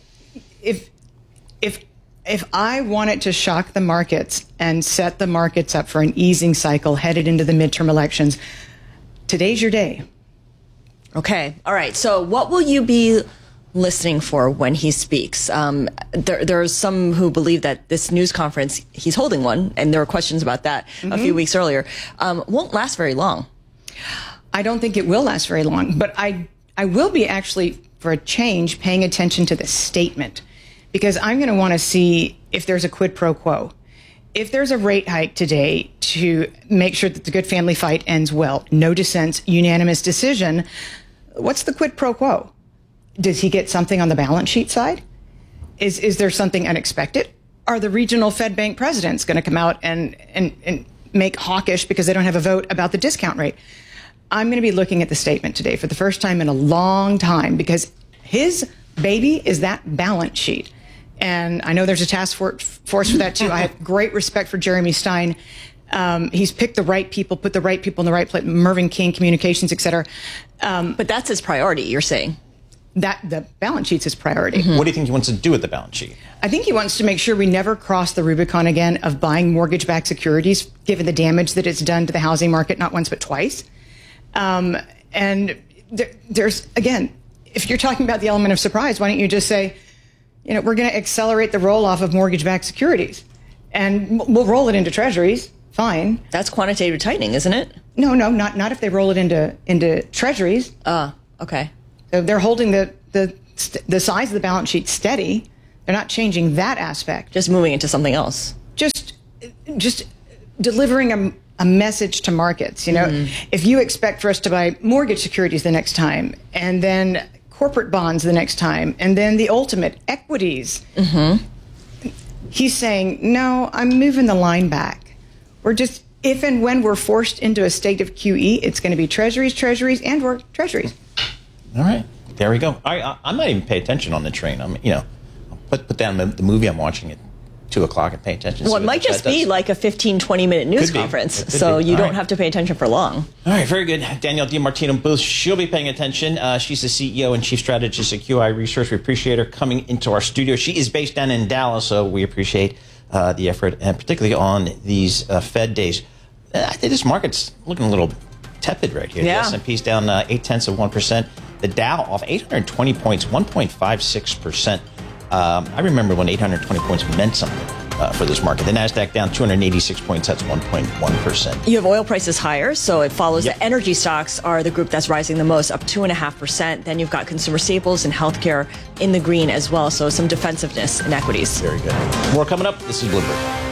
S4: if if if I wanted to shock the markets and set the markets up for an easing cycle headed into the midterm elections, today's your day.
S1: Okay. All right. So what will you be listening for when he speaks? Um, there, there are some who believe that this news conference, he's holding one, and there were questions about that mm-hmm. a few weeks earlier, um, won't last very long.
S4: I don't think it will last very long, but I, I will be actually, for a change, paying attention to the statement, because I'm going to want to see if there's a quid pro quo. If there's a rate hike today to make sure that the good family fight ends well, no dissents, unanimous decision, what's the quid pro quo? Does he get something on the balance sheet side? Is is there something unexpected? Are the regional Fed bank presidents going to come out and, and, and make hawkish because they don't have a vote about the discount rate? I'm going to be looking at the statement today for the first time in a long time, because his baby is that balance sheet. And I know there's a task force for that, too. I have great respect for Jeremy Stein. Um, he's picked the right people, put the right people in the right place, Mervyn King, communications, et cetera. Um,
S1: but that's his priority, you're saying?
S4: that the balance sheet's his priority.
S3: What do you think he wants to do with the balance sheet?
S4: I think he wants to make sure we never cross the Rubicon again of buying mortgage-backed securities, given the damage that it's done to the housing market, not once but twice. Um, and there, there's, again, if you're talking about the element of surprise, why don't you just say, you know, we're going to accelerate the roll-off of mortgage-backed securities, and we'll roll it into treasuries. Fine.
S1: That's quantitative tightening, isn't it?
S4: No, no, not not if they roll it into into treasuries.
S1: Ah, uh, okay.
S4: So they're holding the the the size of the balance sheet steady. They're not changing that aspect.
S1: Just moving into something else.
S4: Just just delivering a, a message to markets. You know, mm-hmm. if you expect for us to buy mortgage securities the next time, and then corporate bonds the next time, and then the ultimate equities,
S1: mm-hmm.
S4: he's saying, no, I'm moving the line back. We're just, if and when we're forced into a state of Q E, it's going to be treasuries, treasuries, and or treasuries.
S3: All right. There we go. I, I, I might even pay attention on the train. I'm, you know, put, put down the, the movie I'm watching at two o'clock and pay attention.
S1: Well, it might just be like a fifteen, twenty minute news
S3: Could be.
S1: conference.
S3: It could
S1: So
S3: be.
S1: you
S3: All
S1: don't
S3: right.
S1: have to pay attention for long.
S3: All right, very good. Danielle DiMartino Booth, she'll be paying attention. Uh, she's the C E O and Chief Strategist at Q I Research. We appreciate her coming into our studio. She is based down in Dallas, so we appreciate uh, the effort, and particularly on these uh, Fed days. Uh, I think this market's looking a little tepid right here.
S1: Yeah.
S3: The S and P's down uh, eight tenths of one percent. The Dow off eight hundred twenty points, one point five six percent. Um, I remember when eight hundred twenty points meant something uh, for this market. The NASDAQ down two hundred eighty-six points. That's one point one percent.
S1: You have oil prices higher, so it follows
S3: Yep.
S1: that energy stocks are the group that's rising the most, up two point five percent. Then you've got consumer staples and healthcare in the green as well, so some defensiveness in equities.
S3: Very good. More coming up. This is Bloomberg.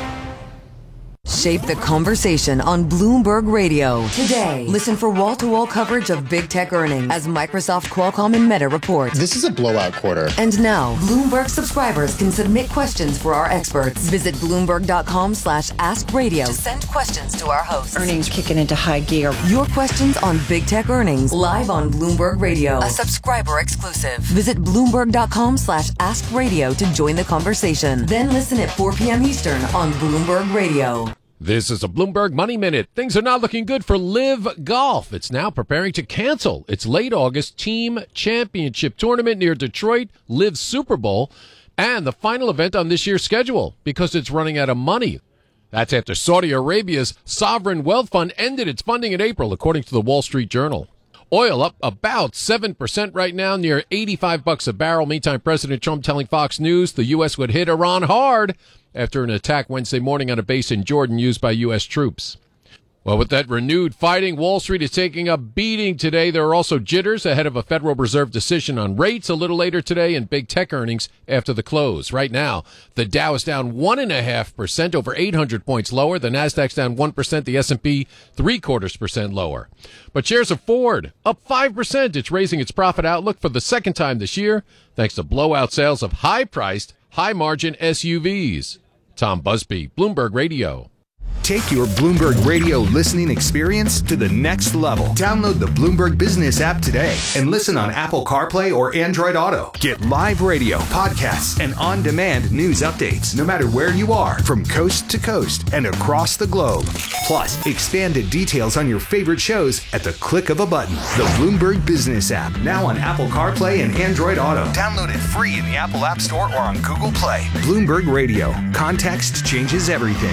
S6: Shape the conversation on Bloomberg Radio. Today, listen for wall-to-wall coverage of big tech earnings as Microsoft, Qualcomm, and Meta report.
S7: This is a blowout quarter.
S6: And now, Bloomberg subscribers can submit questions for our experts. Visit Bloomberg.com slash Ask Radio to send questions to our hosts.
S1: Earnings kicking into high gear.
S6: Your questions on big tech earnings live on Bloomberg Radio. A subscriber exclusive. Visit Bloomberg.com slash Ask Radio to join the conversation. Then listen at four p.m. Eastern on Bloomberg Radio.
S22: This is a Bloomberg Money Minute. Things are not looking good for Live Golf. It's now preparing to cancel its late August team championship tournament near Detroit, Live Super Bowl, and the final event on this year's schedule because it's running out of money. That's after Saudi Arabia's sovereign wealth fund ended its funding in April, according to the Wall Street Journal. Oil up about seven percent right now, near eighty-five bucks a barrel. Meantime, President Trump telling Fox News the U S would hit Iran hard after an attack Wednesday morning on a base in Jordan used by U S troops. Well, with that renewed fighting, Wall Street is taking a beating today. There are also jitters ahead of a Federal Reserve decision on rates a little later today and big tech earnings after the close. Right now, the Dow is down one point five percent, over eight hundred points lower. The Nasdaq's down one percent, the S and P three quarters percent lower. But shares of Ford up five percent. It's raising its profit outlook for the second time this year, thanks to blowout sales of high-priced, high-margin S U Vs. Tom Busby, Bloomberg Radio.
S12: Take your Bloomberg Radio listening experience to the next level. Download the Bloomberg Business app today and listen on Apple CarPlay or Android Auto. Get live radio, podcasts, and on-demand news updates no matter where you are, from coast to coast and across the globe. Plus, expanded details on your favorite shows at the click of a button. The Bloomberg Business app, now on Apple CarPlay and Android Auto. Download it free in the Apple App Store or on Google Play. Bloomberg Radio. Context changes everything.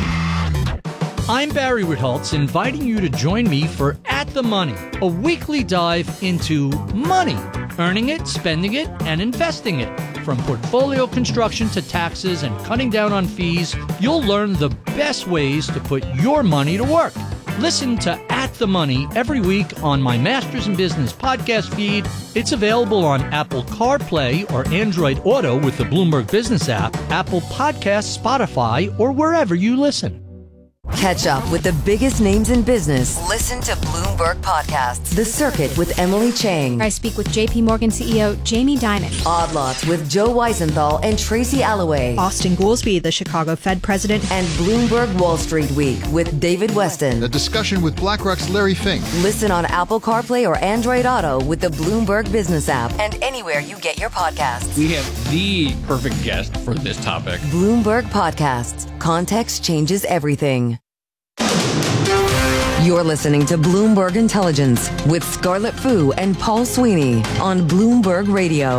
S8: I'm Barry Ritholtz, inviting you to join me for At the Money, a weekly dive into money, earning it, spending it, and investing it. From portfolio construction to taxes and cutting down on fees, you'll learn the best ways to put your money to work. Listen to At the Money every week on my Masters in Business podcast feed. It's available on Apple CarPlay or Android Auto with the Bloomberg Business app, Apple Podcasts, Spotify, or wherever you listen.
S6: Catch up with the biggest names in business. Listen to Bloomberg Podcasts. The Circuit with Emily Chang.
S10: I speak with J P Morgan C E O Jamie Dimon.
S6: Odd Lots with Joe Weisenthal and Tracy Alloway.
S10: Austin Goolsbee, the Chicago Fed president.
S6: And Bloomberg Wall Street Week with David Weston.
S24: A discussion with BlackRock's Larry Fink.
S6: Listen on Apple CarPlay or Android Auto with the Bloomberg Business app and anywhere you get your podcasts.
S25: We have the perfect guest for this topic.
S6: Bloomberg Podcasts. Context changes everything. You're listening to Bloomberg Intelligence with Scarlett Fu and Paul Sweeney on Bloomberg Radio.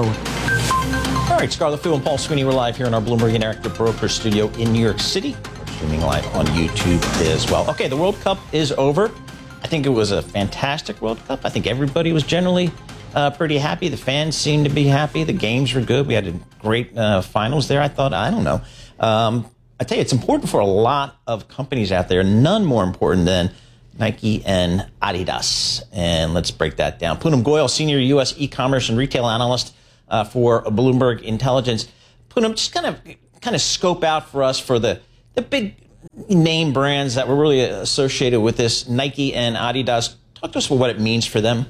S3: All right, Scarlett Fu and Paul Sweeney, we're live here in our Bloomberg Interactive Broker studio in New York City. We're streaming live on YouTube as well. Okay, the World Cup is over. I think it was a fantastic World Cup. I think everybody was generally uh, pretty happy. The fans seemed to be happy. The games were good. We had a great uh, finals there. I thought, I don't know. Um, I tell you, it's important for a lot of companies out there, none more important than Nike and Adidas. And let's break that down. Poonam Goyal, Senior U S E-commerce and Retail Analyst uh, for Bloomberg Intelligence. Poonam, just kind of kind of scope out for us for the, the big name brands that were really associated with this, Nike and Adidas. Talk to us about what it means for them.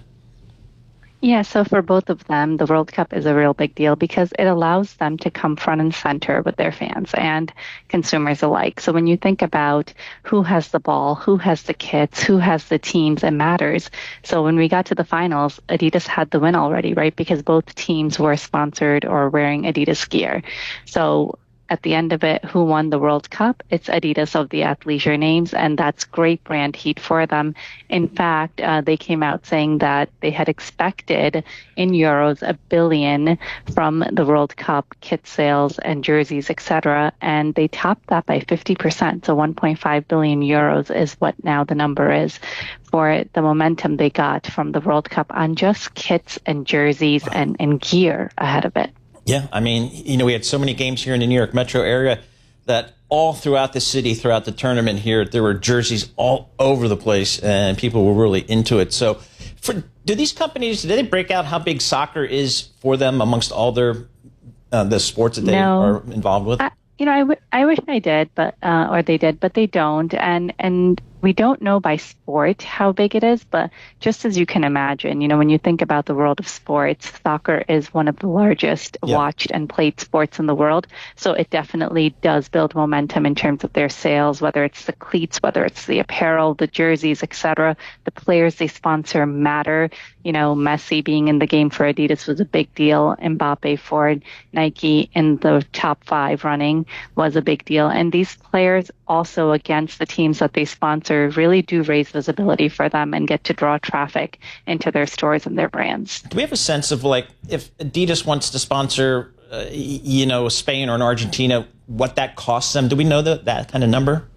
S7: Yeah, so for both of them, the World Cup is a real big deal because it allows them to come front and center with their fans and consumers alike. So when you think about who has the ball, who has the kits, who has the teams, it matters. So when we got to the finals, Adidas had the win already, right? Because both teams were sponsored or wearing Adidas gear. So at the end of it, who won the World Cup? It's Adidas of the athleisure names, and that's great brand heat for them. In fact, uh, they came out saying that they had expected in euros a billion from the World Cup kit sales and jerseys, et cetera, and they topped that by fifty percent. So one point five billion euros is what now the number is for the momentum they got from the World Cup on just kits and jerseys and, and gear ahead of it.
S3: Yeah, I mean, you know, we had so many games here in the New York metro area that all throughout the city, throughout the tournament here, there were jerseys all over the place, and people were really into it. So for, do these companies, do they break out how big soccer is for them amongst all their uh, the sports that they
S7: No.
S3: are involved with?
S7: I, you know, I, w- I wish I did, but uh, or they did, but they don't. And and we don't know by sport how big it is, but just as you can imagine, you know, when you think about the world of sports, soccer is one of the largest
S11: Yeah.
S7: watched and played sports in the world. So it definitely does build momentum in terms of their sales, whether it's the cleats, whether it's the apparel, the jerseys, et cetera. The players they sponsor matter. You know, Messi being in the game for Adidas was a big deal. Mbappe for Nike in the top five running was a big deal. And these players also against the teams that they sponsor really do raise visibility for them and get to draw traffic into their stores and their brands.
S3: Do we have a sense of, like, if Adidas wants to sponsor, uh, y- you know, Spain or an Argentina, what that costs them? Do we know that, that kind of number?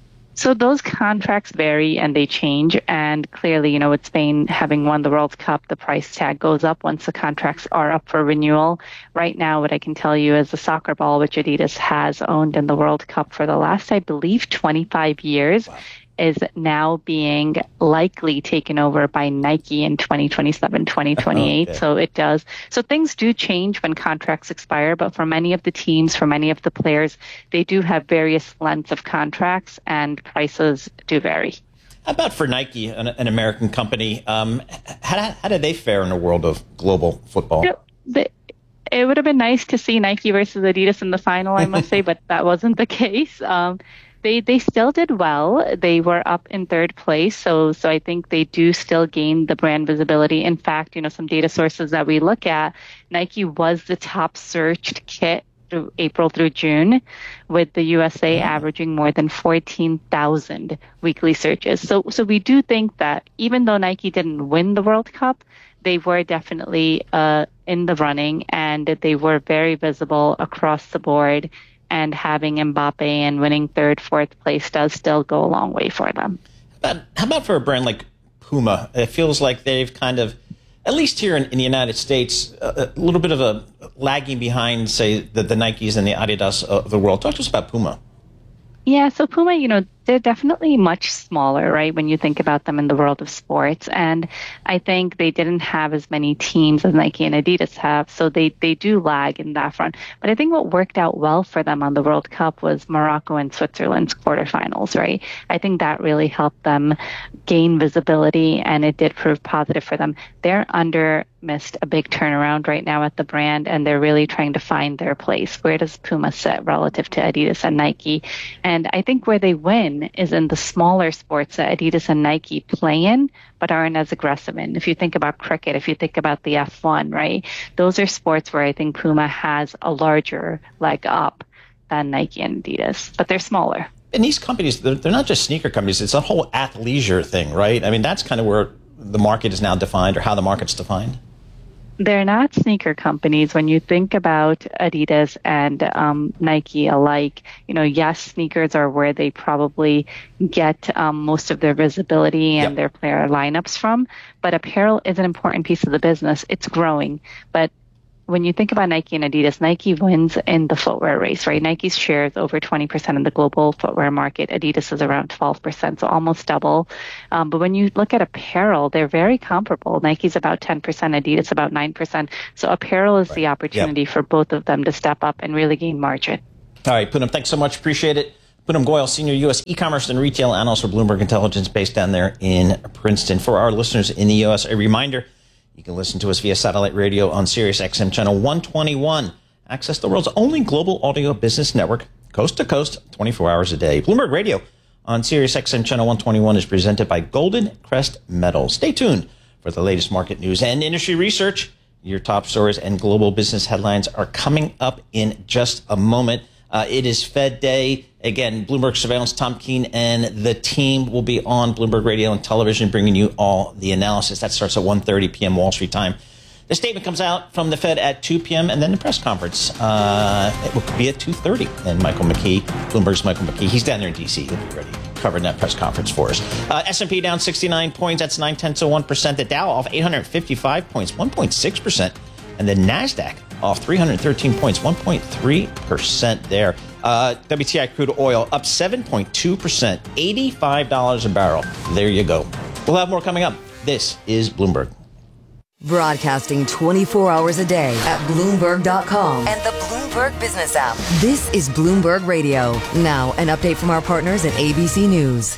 S7: So those contracts vary and they change. And clearly, you know, with Spain having won the World Cup, the price tag goes up once the contracts are up for renewal. Right now, what I can tell you is the soccer ball, which Adidas has owned in the World Cup for the last, I believe, twenty-five years, is now being likely taken over by Nike in twenty twenty-seven, twenty twenty-eight.
S11: Okay.
S7: So it does. So things do change when contracts expire, but for many of the teams, for many of the players, they do have various lengths of contracts and prices do vary.
S3: How about for Nike, an, an American company? Um, how, how did they fare in the world of global football?
S7: The, it would have been nice to see Nike versus Adidas in the final, I must say, but that wasn't the case. Um, They they still did well. They were up in third place, so so I think they do still gain the brand visibility. In fact, you know, some data sources that we look at, Nike was the top searched kit through April through June, with the U S A averaging more than fourteen thousand weekly searches. So so we do think that even though Nike didn't win the World Cup, they were definitely uh, in the running, and they were very visible across the board. And having Mbappe and winning third, fourth place does still go a long way for them.
S3: How about, how about for a brand like Puma? It feels like they've kind of, at least here in, in the United States, a, a little bit of a lagging behind, say, the, the Nikes and the Adidas of the world. Talk to us about Puma.
S7: Yeah, so Puma, you know, they're definitely much smaller, right, when you think about them in the world of sports. And I think they didn't have as many teams as Nike and Adidas have, so they, they do lag in that front. But I think what worked out well for them on the World Cup was Morocco and Switzerland's quarterfinals, right? I think that really helped them gain visibility, and it did prove positive for them. They're under missed a big turnaround right now at the brand, and they're really trying to find their place. Where does Puma sit relative to Adidas and Nike? And I think where they win is in the smaller sports that Adidas and Nike play in, but aren't as aggressive in. If you think about cricket, if you think about the F one, right? Those are sports where I think Puma has a larger leg up than Nike and Adidas, but they're smaller.
S3: And these companies, they're, they're not just sneaker companies. It's a whole athleisure thing, right? I mean, that's kind of where the market is now defined, or how the market's defined.
S7: They're not sneaker companies. When you think about Adidas and um, Nike alike, you know, yes, sneakers are where they probably get um, most of their visibility and yep. their player lineups from. But apparel is an important piece of the business. It's growing. But when you think about Nike and Adidas, Nike wins in the footwear race, right? Nike's share is over twenty percent of the global footwear market. Adidas is around twelve percent, so almost double. Um, but when you look at apparel, they're very comparable. Nike's about ten percent, Adidas about nine percent. So apparel is right. the opportunity yep. for both of them to step up and really gain margin. All
S3: right, Poonam, thanks so much. Appreciate it. Poonam Goyal, Senior U S E-commerce and Retail Analyst for Bloomberg Intelligence, based down there in Princeton. For our listeners in the U S, a reminder, you can listen to us via satellite radio on Sirius X M channel one twenty-one. Access the world's only global audio business network, coast to coast, twenty-four hours a day. Bloomberg Radio on Sirius X M channel one twenty-one is presented by Golden Crest Metals. Stay tuned for the latest market news and industry research. Your top stories and global business headlines are coming up in just a moment. Uh, it is Fed Day. Again, Bloomberg Surveillance, Tom Keene and the team will be on Bloomberg Radio and television, bringing you all the analysis. That starts at one thirty p.m. Wall Street time. The statement comes out from the Fed at two p.m. and then the press conference uh, it will be at two thirty. And Michael McKee, Bloomberg's Michael McKee, he's down there in D C. He'll be ready covering that press conference for us. Uh, S and P down sixty-nine points. That's nine tenths of one percent. The Dow off eight hundred fifty-five points, one point six percent. And the NASDAQ off three hundred thirteen points, one point three percent there. Uh, W T I crude oil up seven point two percent, eighty-five dollars a barrel. There you go. We'll have more coming up. This is Bloomberg.
S6: Broadcasting twenty-four hours a day at Bloomberg dot com and the Bloomberg Business app. This is Bloomberg Radio. Now, an update from our partners at A B C News.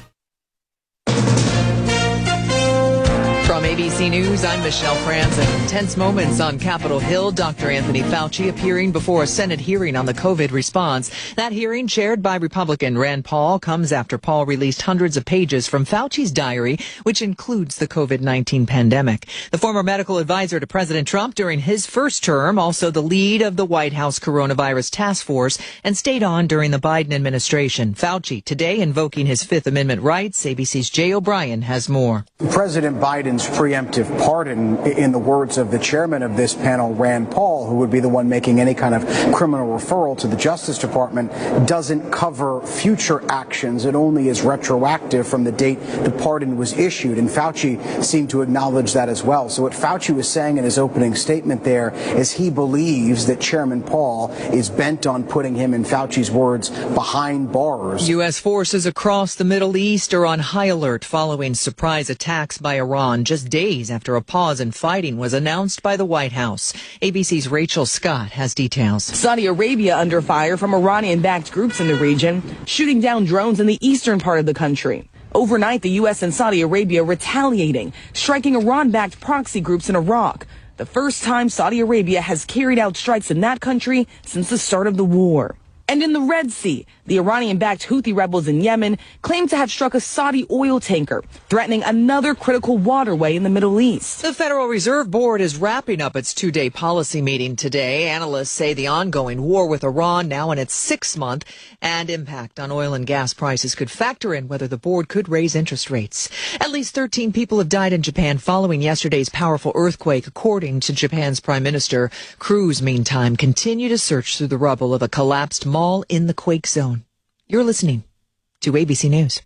S11: From A B C News, I'm Michelle Franzen. Tense moments on Capitol Hill. Doctor Anthony Fauci appearing before a Senate hearing on the COVID response. That hearing, chaired by Republican Rand Paul, comes after Paul released hundreds of pages from Fauci's diary, which includes the COVID nineteen pandemic. The former medical advisor to President Trump during his first term, also the lead of the White House coronavirus task force, and stayed on during the Biden administration. Fauci today invoking his Fifth Amendment rights. A B C's Jay O'Brien has more.
S14: President Biden's preemptive pardon, in the words of the chairman of this panel, Rand Paul, who would be the one making any kind of criminal referral to the Justice Department, doesn't cover future actions. It only is retroactive from the date the pardon was issued. And Fauci seemed to acknowledge that as well. So what Fauci was saying in his opening statement there is he believes that Chairman Paul is bent on putting him, in Fauci's words, behind bars.
S11: U S forces across the Middle East are on high alert following surprise attacks by Iran just days after a pause in fighting was announced by the White House. A B C's Rachel Scott has details.
S15: Saudi Arabia under fire from Iranian-backed groups in the region, shooting down drones in the eastern part of the country. Overnight, the U S and Saudi Arabia retaliating, striking Iran-backed proxy groups in Iraq. The first time Saudi Arabia has carried out strikes in that country since the start of the war. And in the Red Sea, the Iranian-backed Houthi rebels in Yemen claim to have struck a Saudi oil tanker, threatening another critical waterway in the Middle East.
S11: The Federal Reserve Board is wrapping up its two-day policy meeting today. Analysts say the ongoing war with Iran, now in its sixth month, and impact on oil and gas prices could factor in whether the board could raise interest rates. At least thirteen people have died in Japan following yesterday's powerful earthquake, according to Japan's Prime Minister. Crews, meantime, continue to search through the rubble of a collapsed mall in the quake zone. You're listening to A B C News.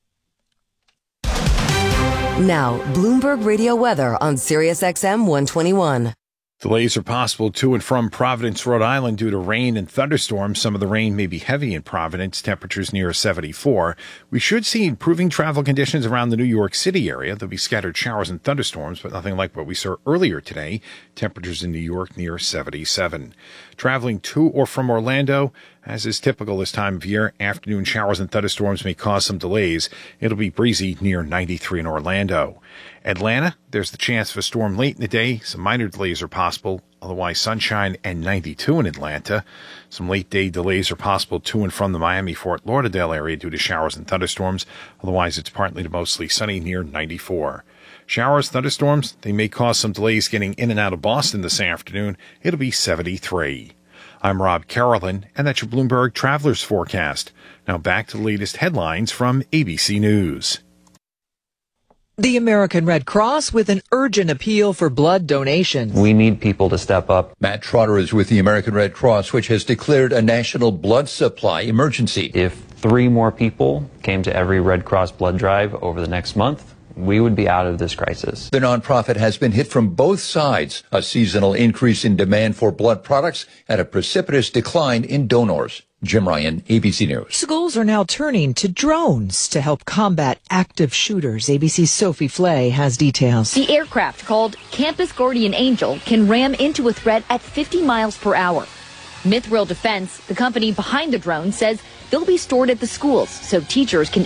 S6: Now, Bloomberg Radio weather on Sirius X M one twenty-one.
S17: Delays are possible to and from Providence, Rhode Island due to rain and thunderstorms. Some of the rain may be heavy in Providence, temperatures near seventy-four. We should see improving travel conditions around the New York City area. There'll be scattered showers and thunderstorms, but nothing like what we saw earlier today. Temperatures in New York near seventy-seven. Traveling to or from Orlando, as is typical this time of year, afternoon showers and thunderstorms may cause some delays. It'll be breezy near ninety-three in Orlando. Atlanta, there's the chance of a storm late in the day. Some minor delays are possible. Otherwise, sunshine and ninety-two in Atlanta. Some late day delays are possible to and from the Miami-Fort Lauderdale area due to showers and thunderstorms. Otherwise, it's partly to mostly sunny near ninety-four. Showers, thunderstorms, they may cause some delays getting in and out of Boston this afternoon. It'll be seventy-three. I'm Rob Carolyn, and that's your Bloomberg Travelers Forecast. Now back to the latest headlines from A B C News.
S11: The American Red Cross with an urgent appeal for blood donation.
S16: We need people to step up.
S18: Matt Trotter is with the American Red Cross, which has declared a national blood supply emergency.
S16: If three more people came to every Red Cross blood drive over the next month, we would be out of this crisis.
S18: The nonprofit has been hit from both sides, a seasonal increase in demand for blood products and a precipitous decline in donors. Jim Ryan, A B C News.
S11: Schools are now turning to drones to help combat active shooters. A B C's Sophie Flay has details.
S19: The aircraft, called Campus Guardian Angel, can ram into a threat at fifty miles per hour. Mithril Defense, the company behind the drone, says they'll be stored at the schools so teachers can